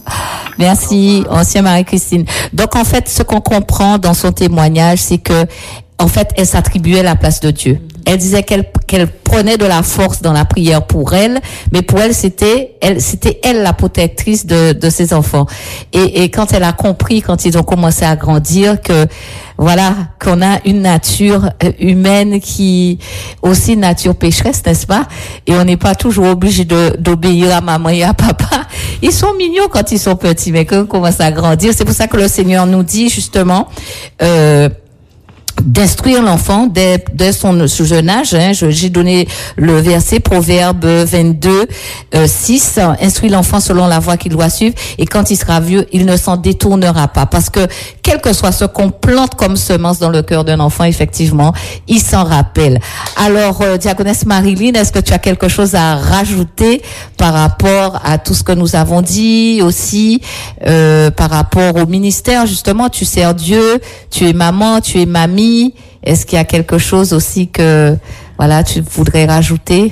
Merci, ancienne Marie-Christine. Donc, en fait, ce qu'on comprend dans son témoignage, c'est que, en fait, elle s'attribuait la place de Dieu. Elle disait qu'elle, qu'elle prenait de la force dans la prière pour elle, mais pour elle, c'était elle, c'était elle la protectrice de, de ses enfants. Et, et quand elle a compris, quand ils ont commencé à grandir, que, voilà, qu'on a une nature humaine qui, aussi nature pécheresse, n'est-ce pas? Et on n'est pas toujours obligé de, d'obéir à maman et à papa. Ils sont mignons quand ils sont petits, mais quand on commence à grandir, c'est pour ça que le Seigneur nous dit, justement, euh, d'instruire l'enfant dès, dès son jeune âge. Hein. Je, j'ai donné le verset Proverbe vingt-deux, euh, six. Instruis l'enfant selon la voie qu'il doit suivre, et quand il sera vieux, il ne s'en détournera pas. Parce que quel que soit ce qu'on plante comme semence dans le cœur d'un enfant, effectivement, il s'en rappelle. Alors, euh, diaconesse Marilyn, est-ce que tu as quelque chose à rajouter par rapport à tout ce que nous avons dit aussi, euh, par rapport au ministère, justement? Tu sers Dieu, tu es maman, tu es mamie. Est-ce qu'il y a quelque chose aussi que, voilà, tu voudrais rajouter?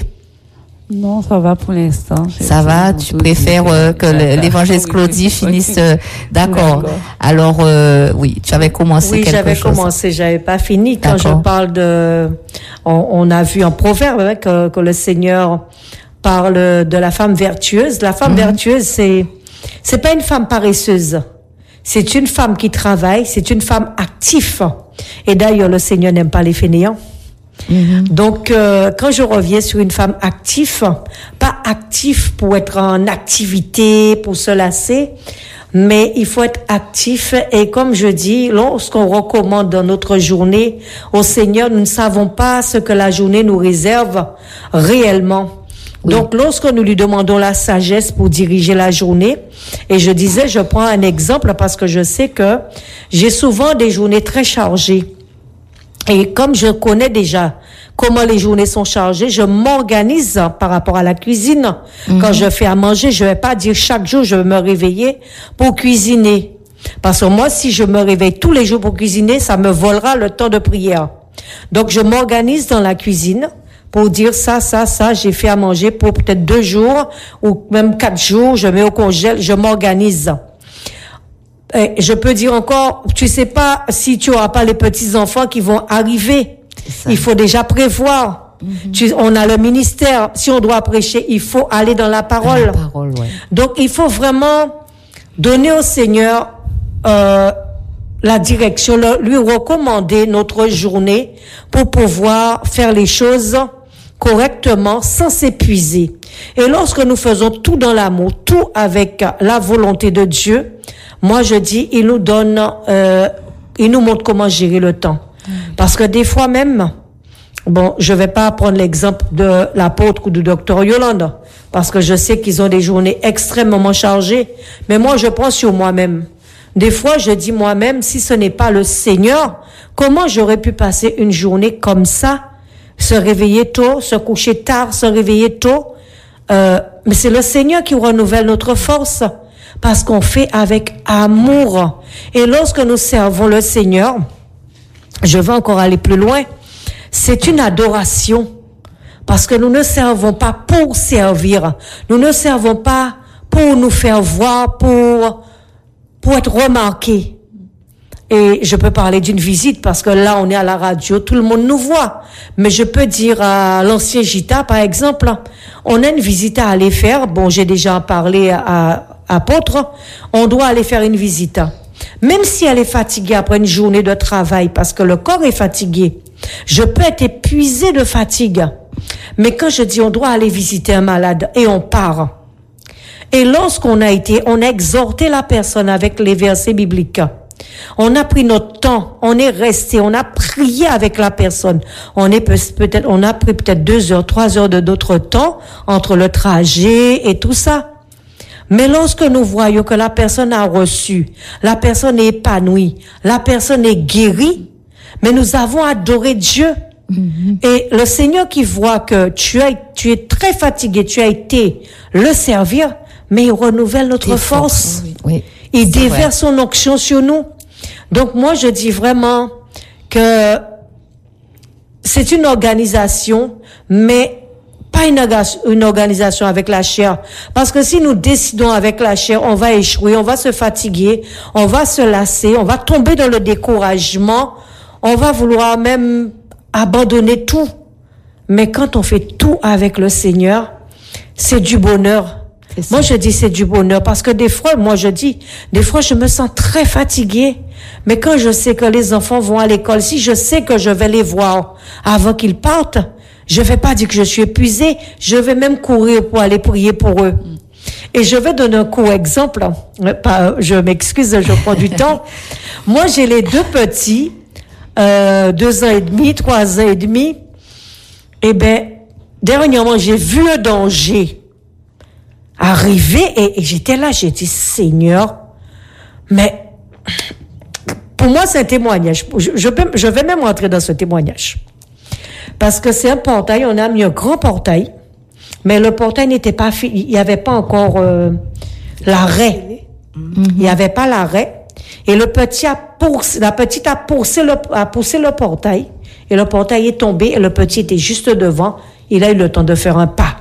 Non, ça va pour l'instant. Ça va, tu préfères euh, que le, l'évangéliste Claudie finisse, euh, d'accord. d'accord. Alors, euh, oui, tu avais commencé oui, quelque chose. Oui, j'avais commencé, j'avais pas fini. Quand d'accord. je parle de, on, on a vu en proverbe hein, que, que le Seigneur parle de la femme vertueuse. La femme mmh. vertueuse, c'est, c'est pas une femme paresseuse. C'est une femme qui travaille, c'est une femme active. Et d'ailleurs, le Seigneur n'aime pas les fainéants. Mm-hmm. Donc, euh, quand je reviens sur une femme active, pas active pour être en activité, pour se lasser, mais il faut être actif. Et comme je dis, lorsqu'on recommande dans notre journée au Seigneur, nous ne savons pas ce que la journée nous réserve réellement. Oui. Donc, lorsque nous lui demandons la sagesse pour diriger la journée, et je disais, je prends un exemple parce que je sais que j'ai souvent des journées très chargées. Et comme je connais déjà comment les journées sont chargées. Je m'organise par rapport à la cuisine. Mm-hmm. Quand je fais à manger, je vais pas dire chaque jour je vais me réveiller pour cuisiner. Parce que moi, si je me réveille tous les jours pour cuisiner, ça me volera le temps de prière. Donc, je m'organise dans la cuisine pour dire ça, ça, ça, j'ai fait à manger pour peut-être deux jours ou même quatre jours, je mets au congèle, je m'organise. Et je peux dire encore, tu sais pas si tu auras pas les petits-enfants qui vont arriver. Il faut déjà prévoir. Mm-hmm. Tu, on a le ministère. Si on doit prêcher, il faut aller dans la parole. Dans la parole, ouais. Donc, il faut vraiment donner au Seigneur euh, la direction, le, lui recommander notre journée pour pouvoir faire les choses correctement sans s'épuiser. Et lorsque nous faisons tout dans l'amour, tout avec la volonté de Dieu, moi je dis, il nous donne, euh, il nous montre comment gérer le temps. Mmh. Parce que des fois même, bon, je vais pas prendre l'exemple de l'apôtre ou du docteur Yolande, parce que je sais qu'ils ont des journées extrêmement chargées, mais moi je prends sur moi-même. Des fois, je dis moi-même, si ce n'est pas le Seigneur, comment j'aurais pu passer une journée comme ça, se réveiller tôt, se coucher tard, se réveiller tôt. Euh, mais c'est le Seigneur qui renouvelle notre force, parce qu'on fait avec amour. Et lorsque nous servons le Seigneur, je vais encore aller plus loin, c'est une adoration, parce que nous ne servons pas pour servir, nous ne servons pas pour nous faire voir, pour pour être remarqués. Et je peux parler d'une visite parce que là, on est à la radio, tout le monde nous voit. Mais je peux dire à l'ancien Gita, par exemple, on a une visite à aller faire. Bon, j'ai déjà parlé à, à Apôtre. On doit aller faire une visite. Même si elle est fatiguée après une journée de travail, parce que le corps est fatigué, je peux être épuisée de fatigue. Mais quand je dis on doit aller visiter un malade et on part, et lorsqu'on a été, on a exhorté la personne avec les versets bibliques. On a pris notre temps, on est resté, on a prié avec la personne. On est peut-être, on a pris peut-être deux heures, trois heures de notre temps entre le trajet et tout ça. Mais lorsque nous voyons que la personne a reçu, la personne est épanouie, la personne est guérie, mais nous avons adoré Dieu. Mm-hmm. Et le Seigneur qui voit que tu as, tu es très fatigué, tu as été le servir, mais il renouvelle notre Des force. Oui, oui. Il déverse son onction sur nous. Donc moi, je dis vraiment que c'est une organisation, mais pas une, une organisation avec la chair. Parce que si nous décidons avec la chair, on va échouer, on va se fatiguer, on va se lasser, on va tomber dans le découragement, on va vouloir même abandonner tout. Mais quand on fait tout avec le Seigneur, c'est du bonheur. Moi, je dis c'est du bonheur parce que des fois, moi, je dis, des fois, je me sens très fatiguée. Mais quand je sais que les enfants vont à l'école, si je sais que je vais les voir avant qu'ils partent, je vais pas dire que je suis épuisée. Je vais même courir pour aller prier pour eux. Et je vais donner un court exemple. Je m'excuse, je prends du temps. Moi, j'ai les deux petits, euh, deux ans et demi, trois ans et demi. Eh ben, dernièrement, j'ai vu un danger arriver et, et j'étais là, j'ai dit, Seigneur, mais pour moi, c'est un témoignage. Je, je, peux, je vais même rentrer dans ce témoignage. Parce que c'est un portail, on a mis un grand portail, mais le portail n'était pas fini, il n'y avait pas encore euh, l'arrêt. Mm-hmm. Il n'y avait pas l'arrêt. Et le petit a poussé, la petite a poussé, le, a poussé le portail, et le portail est tombé, et le petit était juste devant. Il a eu le temps de faire un pas.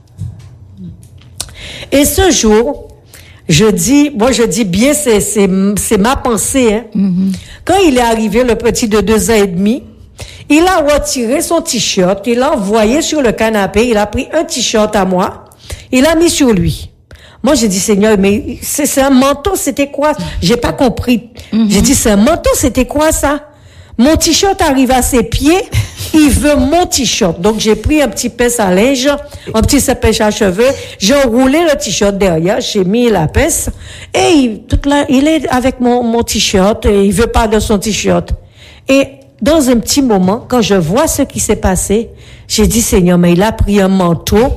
Et ce jour, je dis, moi je dis bien, c'est, c'est, c'est ma pensée, hein. Mm-hmm. Quand il est arrivé, le petit de deux ans et demi, il a retiré son t-shirt, il l'a envoyé sur le canapé, il a pris un t-shirt à moi, il l'a mis sur lui. Moi, j'ai dit, Seigneur, mais c'est, c'est un manteau, c'était quoi? J'ai pas compris. Mm-hmm. J'ai dit, c'est un manteau, c'était quoi ça? Mon t-shirt arrive à ses pieds, il veut mon t-shirt. Donc, j'ai pris un petit pince à linge, un petit pince à cheveux, j'ai enroulé le t-shirt derrière, j'ai mis la pince, et il, toute la, il est avec mon, mon t-shirt, et il veut pas de son t-shirt. Et dans un petit moment, quand je vois ce qui s'est passé, j'ai dit, Seigneur, mais il a pris un manteau,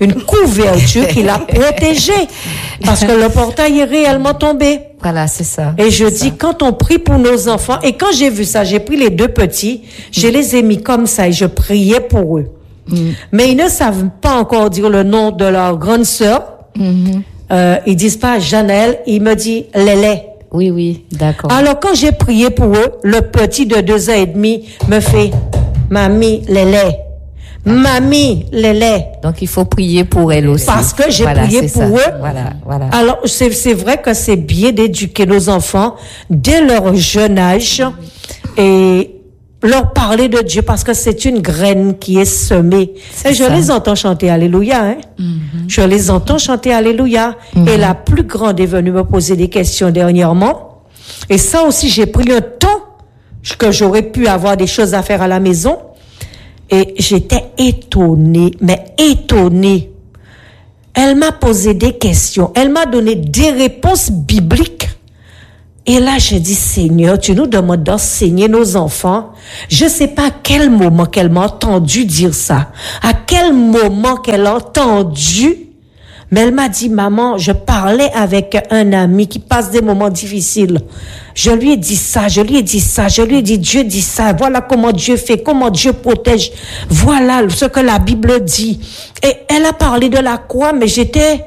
une couverture qui l'a protégé. Parce que le portail est réellement tombé. Voilà, c'est ça. Et je dis, ça. Quand on prie pour nos enfants, et quand j'ai vu ça, j'ai pris les deux petits, je les ai mis comme ça et je priais pour eux. Mm. Mais ils ne savent pas encore dire le nom de leur grande sœur. Mm-hmm. Euh, ils disent pas Janelle, il me dit Lélé. Oui, oui, d'accord. Alors, quand j'ai prié pour eux, le petit de deux ans et demi me fait Mamie, Lélé. Mamie, Lélé. Donc, il faut prier pour elle aussi. Parce que j'ai voilà, prié pour ça. eux. Voilà, voilà. Alors, c'est, c'est vrai que c'est bien d'éduquer nos enfants dès leur jeune âge et leur parler de Dieu parce que c'est une graine qui est semée. C'est et je ça. les entends chanter Alléluia, hein. Mm-hmm. Je les entends chanter Alléluia. Mm-hmm. Et la plus grande est venue me poser des questions dernièrement. Et ça aussi, j'ai pris un temps que j'aurais pu avoir des choses à faire à la maison. Et j'étais étonnée, mais étonnée. Elle m'a posé des questions. Elle m'a donné des réponses bibliques. Et là, je dis, Seigneur, tu nous demandes d'enseigner nos enfants. Je sais pas à quel moment qu'elle m'a entendu dire ça. À quel moment qu'elle a entendu. Mais elle m'a dit, maman, je parlais avec un ami qui passe des moments difficiles. Je lui ai dit ça, je lui ai dit ça, je lui ai dit, Dieu dit ça. Voilà comment Dieu fait, comment Dieu protège. Voilà ce que la Bible dit. Et elle a parlé de la croix, mais j'étais...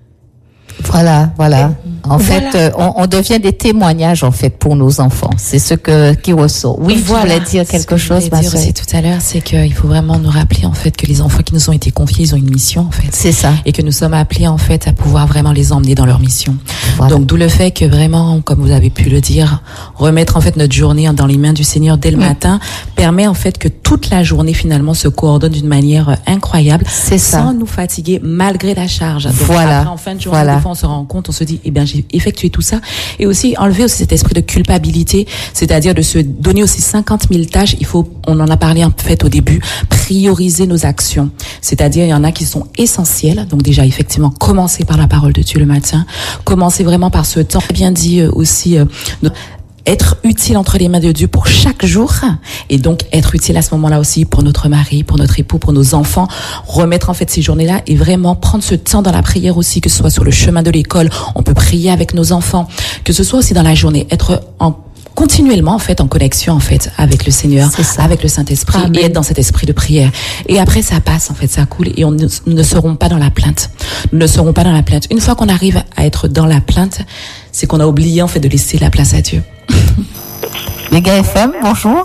Voilà, voilà. En voilà. fait, euh, on, on devient des témoignages en fait pour nos enfants. C'est ce que qui ressort. Oui, voilà. Tu voulais dire quelque ce chose, je voulais dire aussi tout à l'heure, c'est qu'il faut vraiment nous rappeler en fait que les enfants qui nous ont été confiés, ils ont une mission en fait. C'est ça. Et que nous sommes appelés en fait à pouvoir vraiment les emmener dans leur mission. Voilà. Donc d'où le fait que vraiment, comme vous avez pu le dire, remettre en fait notre journée dans les mains du Seigneur dès le mmh. matin permet en fait que toute la journée finalement se coordonne d'une manière incroyable, c'est ça. Sans nous fatiguer malgré la charge. Donc, voilà. Après, en fin de journée, voilà. des fois on se rend compte, on se dit, eh bien j'ai effectué tout ça. Et aussi enlever aussi cet esprit de culpabilité, c'est-à-dire de se donner aussi cinquante mille tâches. Il faut, on en a parlé en fait au début, prioriser nos actions. C'est-à-dire il y en a qui sont essentielles. Donc déjà effectivement commencer par la parole de Dieu le matin, commencer vraiment par ce temps. Bien dit aussi. Euh, être utile entre les mains de Dieu pour chaque jour et donc être utile à ce moment-là aussi pour notre mari, pour notre époux, pour nos enfants, remettre en fait ces journées-là et vraiment prendre ce temps dans la prière aussi, que ce soit sur le chemin de l'école, on peut prier avec nos enfants, que ce soit aussi dans la journée, être en continuellement en fait en connexion en fait avec le Seigneur, avec le Saint-Esprit. Amen. Et être dans cet esprit de prière. Et après ça passe en fait, ça coule et on ne, nous ne serons pas dans la plainte. Nous ne serons pas dans la plainte. Une fois qu'on arrive à être dans la plainte, c'est qu'on a oublié en fait de laisser la place à Dieu. Les gars F M, bonjour.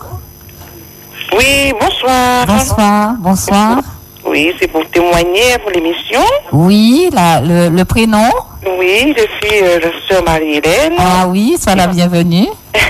Oui, bonsoir. Bonsoir, bonsoir. Oui, c'est pour témoigner pour l'émission. Oui, la, le, le prénom. Oui, je suis euh, la sœur Marie-Hélène. Ah oui, sois la bienvenue.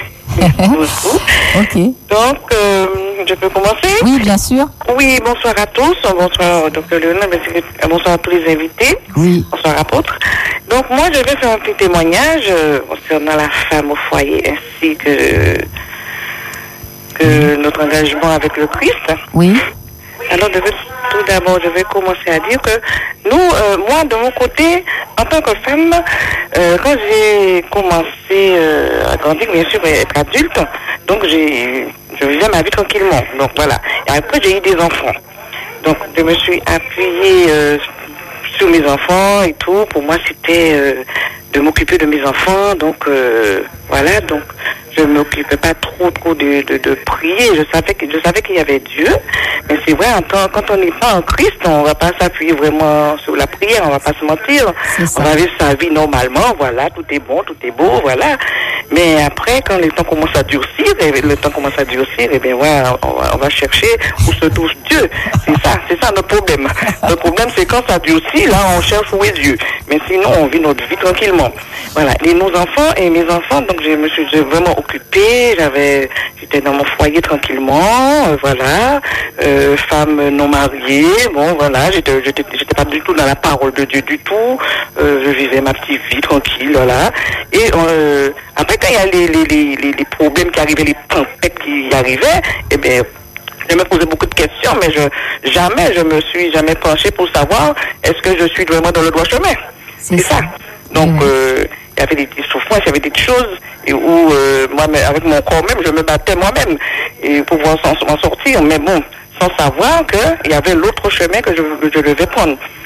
Ok. Donc, euh, je peux commencer? Oui, bien sûr. Oui, bonsoir à tous. Bonsoir, docteur Léonard. Bonsoir à tous les invités. Oui. Bonsoir, apôtre. Donc, moi, je vais faire un petit témoignage euh, concernant la femme au foyer ainsi que, que notre engagement avec le Christ. Oui. Alors, je vais, tout d'abord, je vais commencer à dire que nous, euh, moi, de mon côté, en tant que femme, euh, quand j'ai commencé euh, à grandir, bien sûr, être adulte, donc j'ai, je vivais ma vie tranquillement. Donc voilà. Et après, j'ai eu des enfants. Donc, je me suis appuyée euh, sur mes enfants et tout. Pour moi, c'était euh, de m'occuper de mes enfants. Donc, euh, voilà. Donc, je ne m'occupais pas trop, trop de, de, de prier. Je savais que, je savais qu'il y avait Dieu. Mais c'est vrai, en tant, quand on n'est pas en Christ, on ne va pas s'appuyer vraiment sur la prière. On ne va pas se mentir. On va vivre sa vie normalement. Voilà, tout est bon, tout est beau, voilà. Mais après, quand le temps commence à durcir, et le temps commence à durcir, et bien voilà, on va, on va chercher où se trouve Dieu. C'est ça, c'est ça notre problème. Le problème, c'est quand ça durcit, là, on cherche où est Dieu. Mais sinon, on vit notre vie tranquillement. Voilà. Et nos enfants et mes enfants, donc je me suis vraiment occupée. J'avais, j'étais dans mon foyer tranquillement, euh, voilà. Euh, femme non mariée, bon, voilà. J'étais, j'étais, j'étais pas du tout dans la parole de Dieu du tout. Euh, je vivais ma petite vie tranquille, voilà. Et euh, après, quand il y a les, les, les, les problèmes qui arrivaient, les tempêtes qui arrivaient, eh bien, je me posais beaucoup de questions, mais je, jamais, je me suis jamais penchée pour savoir est-ce que je suis vraiment dans le droit chemin. C'est, C'est ça. ça. Donc, mmh. euh, il y avait des, des souffrances, il y avait des choses et où, euh, moi, avec mon corps même, je me battais moi-même et pour pouvoir s'en, s'en sortir. Mais bon, sans savoir qu'il y avait l'autre chemin que je, je devais prendre.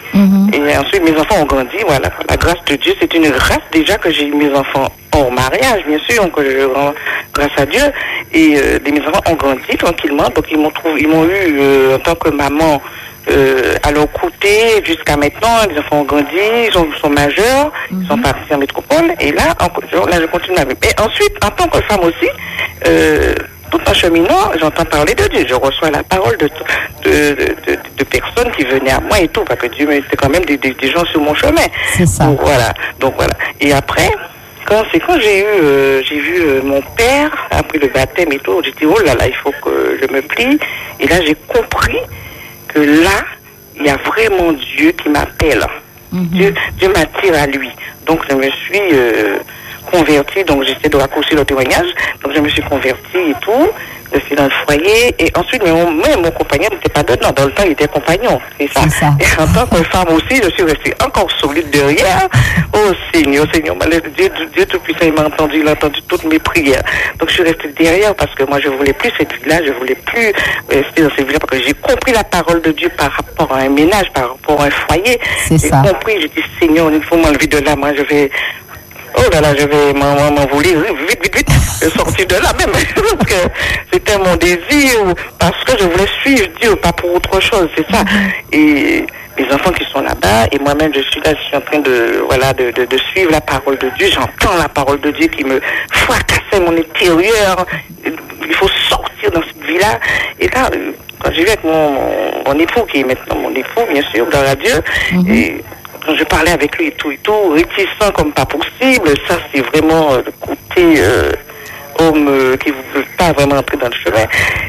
Mm-hmm. Et ensuite, mes enfants ont grandi. Voilà, la grâce de Dieu, c'est une grâce déjà que j'ai eu mes enfants hors mariage, bien sûr, que je rends grâce à Dieu. Et euh, mes enfants ont grandi tranquillement. Donc, ils m'ont trouvé, ils m'ont eu euh, en tant que maman euh, à leur côté jusqu'à maintenant. Les enfants ont grandi, ils sont, sont majeurs, mm-hmm. ils sont partis en métropole. Et là, en, là, je continue ma vie. Et ensuite, en tant que femme aussi, euh, tout en cheminant, j'entends parler de Dieu. Je reçois la parole de, de, de, de, de personnes qui venaient à moi et tout, parce que Dieu mettait quand même des, des, des gens sur mon chemin. C'est ça. Donc voilà. Donc voilà. Et après, quand c'est quand j'ai eu, euh, j'ai vu euh, mon père après le baptême et tout, j'ai dit oh là là, il faut que je me plie. Et là, j'ai compris que là, il y a vraiment Dieu qui m'appelle. Mm-hmm. Dieu, Dieu m'attire à lui. Donc je me suis euh, convertie, donc j'essaie de raccourcir le témoignage, donc je me suis convertie et tout, je suis dans le foyer, et ensuite, mais mon, même mon compagnon n'était pas dedans, dans le temps il était compagnon, c'est ça. ça. Et en tant que femme aussi, je suis restée encore solide derrière. Oh Seigneur, Seigneur, Dieu, Dieu Tout-Puissant, il m'a entendu, il a entendu toutes mes prières. Donc je suis restée derrière parce que moi je voulais plus cette vie-là, je voulais plus rester dans cette vie-là parce que j'ai compris la parole de Dieu par rapport à un ménage, par rapport à un foyer. C'est j'ai ça. compris, j'ai dit Seigneur, il faut m'enlever de là, moi je vais... Oh là là, je vais m'envoler vite, vite, vite, sortir de là même, parce que c'était mon désir, parce que je voulais suivre Dieu, pas pour autre chose, c'est ça. Et les enfants qui sont là-bas, et moi-même je suis là, je suis en train de, voilà, de, de, de suivre la parole de Dieu, j'entends la parole de Dieu qui me fracassait mon intérieur, il faut sortir dans cette vie-là. Et là, quand j'ai vu avec mon, mon, mon époux, qui est maintenant mon époux, bien sûr, dans la Dieu, mm-hmm. et quand je parlais avec lui et tout et tout, réticent comme pas possible, ça c'est vraiment euh, le côté euh, homme euh, qui ne veut pas vraiment entrer dans le chemin.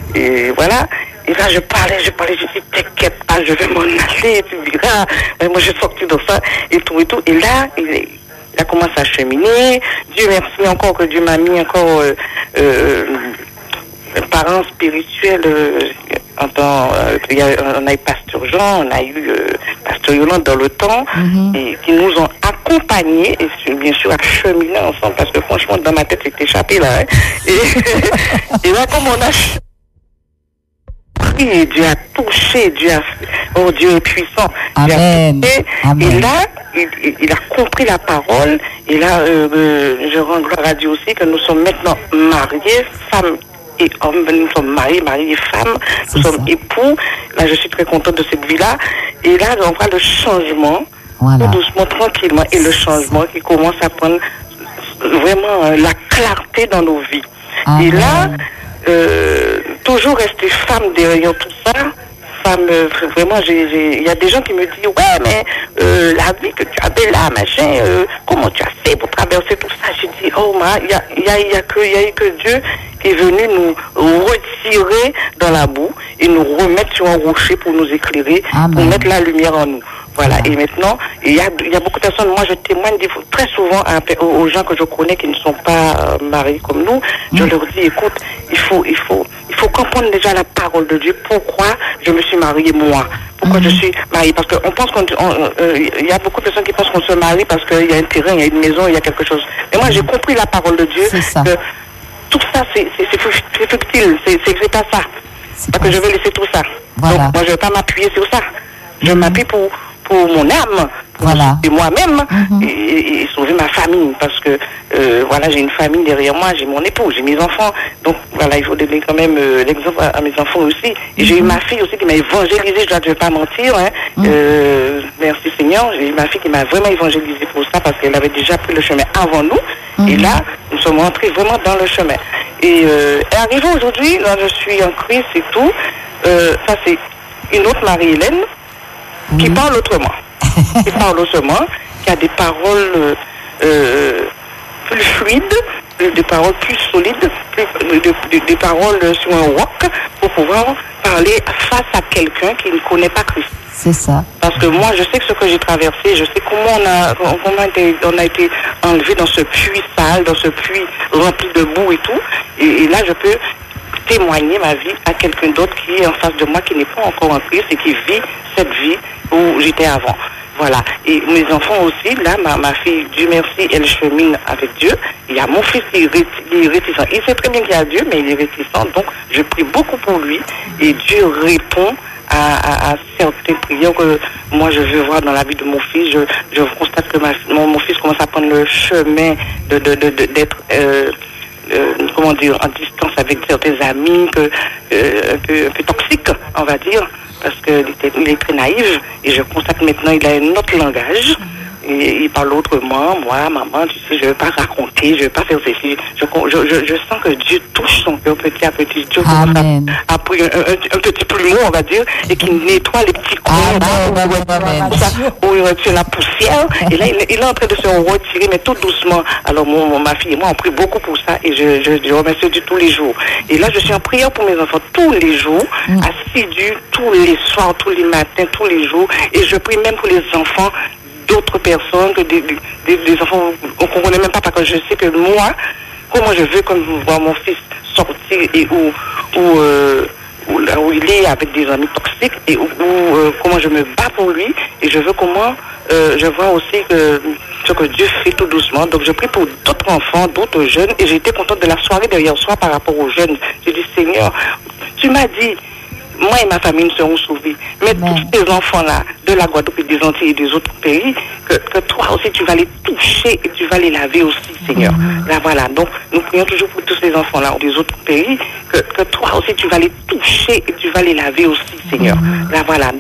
Et voilà. Et là je parlais, je parlais, je dis t'inquiète pas, je vais m'en aller, tu verras. Et moi j'ai sorti de ça et tout et tout. Et là, il, il a commencé à cheminer. Dieu merci encore que Dieu m'a mis encore euh, euh, un parent spirituel. Euh, En temps, euh, il y a, on a eu Pasteur Jean, on a eu euh, Pasteur Yolande dans le temps, mm-hmm. et qui nous ont accompagnés, et bien sûr, à cheminer ensemble, parce que franchement, dans ma tête, c'est échappé là. Hein. Et, et là, comme on a prié, Dieu a touché, Dieu a... Oh, Dieu est puissant. Amen. Dieu a touché, Amen. Et là, il, il a compris la parole, et là, euh, euh, je rends gloire à Dieu aussi, que nous sommes maintenant mariés, femmes et hommes, nous sommes mariés, mariés et femmes, nous sommes ça. Époux. Là, je suis très contente de cette vie-là. Et là, on voit le changement, voilà. Tout doucement, tranquillement, et le changement qui commence à prendre vraiment euh, la clarté dans nos vies. Ah, et là, euh, toujours rester femme derrière tout ça. Femme, euh, vraiment, il y a des gens qui me disent, ouais, mais euh, la vie que tu avais là, machin, euh, comment tu as fait pour traverser tout ça? J'ai dit, oh, il n'y a, y a, y a, que, y a que Dieu qui est venu nous retirer dans la boue et nous remettre sur un rocher pour nous éclairer, Amen. Pour mettre la lumière en nous. Voilà. Et maintenant, il y a, y a beaucoup de personnes, moi je témoigne très souvent à, aux gens que je connais qui ne sont pas euh, mariés comme nous, mmh. je leur dis, écoute, il faut, il faut, il faut comprendre déjà la parole de Dieu. Pourquoi je me suis mariée moi? Pourquoi mmh. je suis mariée? Parce qu'on pense qu'on, il euh, y a beaucoup de personnes qui pensent qu'on se marie parce qu'il y a un terrain, il y a une maison, il y a quelque chose. Mais moi j'ai compris la parole de Dieu. C'est ça. Que tout ça, c'est, c'est, c'est futile, c'est, c'est, c'est pas ça. C'est parce pas que je vais laisser tout ça. Voilà. Donc moi je ne vais pas m'appuyer sur ça. Je mmh. m'appuie pour pour mon âme, pour voilà. sauver moi-même mm-hmm. et, et, et sauver ma famille, parce que euh, voilà, j'ai une famille derrière moi, j'ai mon époux, j'ai mes enfants, donc voilà, il faut donner quand même euh, l'exemple à, à mes enfants aussi. Et mm-hmm. j'ai eu ma fille aussi qui m'a évangélisée, je ne vais pas mentir, hein. mm-hmm. euh, merci Seigneur, j'ai eu ma fille qui m'a vraiment évangélisée pour ça, parce qu'elle avait déjà pris le chemin avant nous, mm-hmm. et là, nous sommes rentrés vraiment dans le chemin. Et euh, arrivé aujourd'hui, là je suis en Christ et tout, euh, ça c'est une autre Marie-Hélène, qui mmh. parle autrement, qui parle autrement, qui a des paroles euh, euh, plus fluides, des paroles plus solides, plus, des, des, des paroles sur un roc pour pouvoir parler face à quelqu'un qui ne connaît pas Christ. C'est ça. Parce que moi, je sais que ce que j'ai traversé, je sais comment on a, comment on a, été, on a été enlevé dans ce puits sale, dans ce puits rempli de boue et tout. Et, et là, je peux témoigner ma vie à quelqu'un d'autre qui est en face de moi, qui n'est pas encore en Christ et qui vit cette vie où j'étais avant. Voilà. Et mes enfants aussi, là, ma, ma fille, Dieu merci, elle chemine avec Dieu. Il y a mon fils qui est, réti, il est réticent. Il sait très bien qu'il y a Dieu, mais il est réticent. Donc, je prie beaucoup pour lui. Et Dieu répond à, à, à certaines prières que moi je veux voir dans la vie de mon fils. Je, je constate que ma, mon, mon fils commence à prendre le chemin de, de, de, de d'être euh, euh, comment dire, en distance avec certains amis, que, euh, un, peu, un peu toxiques, on va dire, parce qu'il il est très naïf, et je constate maintenant qu'il a un autre langage. Et il parle autrement, moi, maman, tu sais, je ne veux pas raconter, je ne veux pas faire ceci. Je, je, je, je sens que Dieu touche son cœur petit à petit. Dieu commence à, à prendre un, un, un petit plumeau, on va dire, et qui nettoie les petits coins, où il retire la poussière. Et là, il, il est en train de se retirer, mais tout doucement. Alors, mon, ma fille et moi, on prie beaucoup pour ça, et je, je, je remercie Dieu tous les jours. Et là, je suis en prière pour mes enfants tous les jours, mm. assidue, tous les soirs, tous les matins, tous les jours. Et je prie même pour les enfants d'autres personnes, que des, des, des enfants qu'on ne connaît même pas, parce que je sais que moi, comment je veux comme voir mon fils sortir et où, où, euh, où, là où il est avec des amis toxiques, et où, où euh, comment je me bats pour lui, et je veux comment euh, je vois aussi que ce que Dieu fait tout doucement. Donc je prie pour d'autres enfants, d'autres jeunes, et j'ai été contente de la soirée d'hier soir par rapport aux jeunes. J'ai dit, Seigneur, tu m'as dit, moi et ma famille nous serons sauvés. Mais Amen. Tous ces enfants-là, de la Guadeloupe et des Antilles et des autres pays, que, que toi aussi tu vas les toucher et tu vas les laver aussi, Seigneur. Amen. Là voilà, donc nous prions toujours pour tous ces enfants-là des autres pays, que, que toi aussi tu vas les toucher et tu vas les laver aussi, Seigneur. Amen. Là voilà.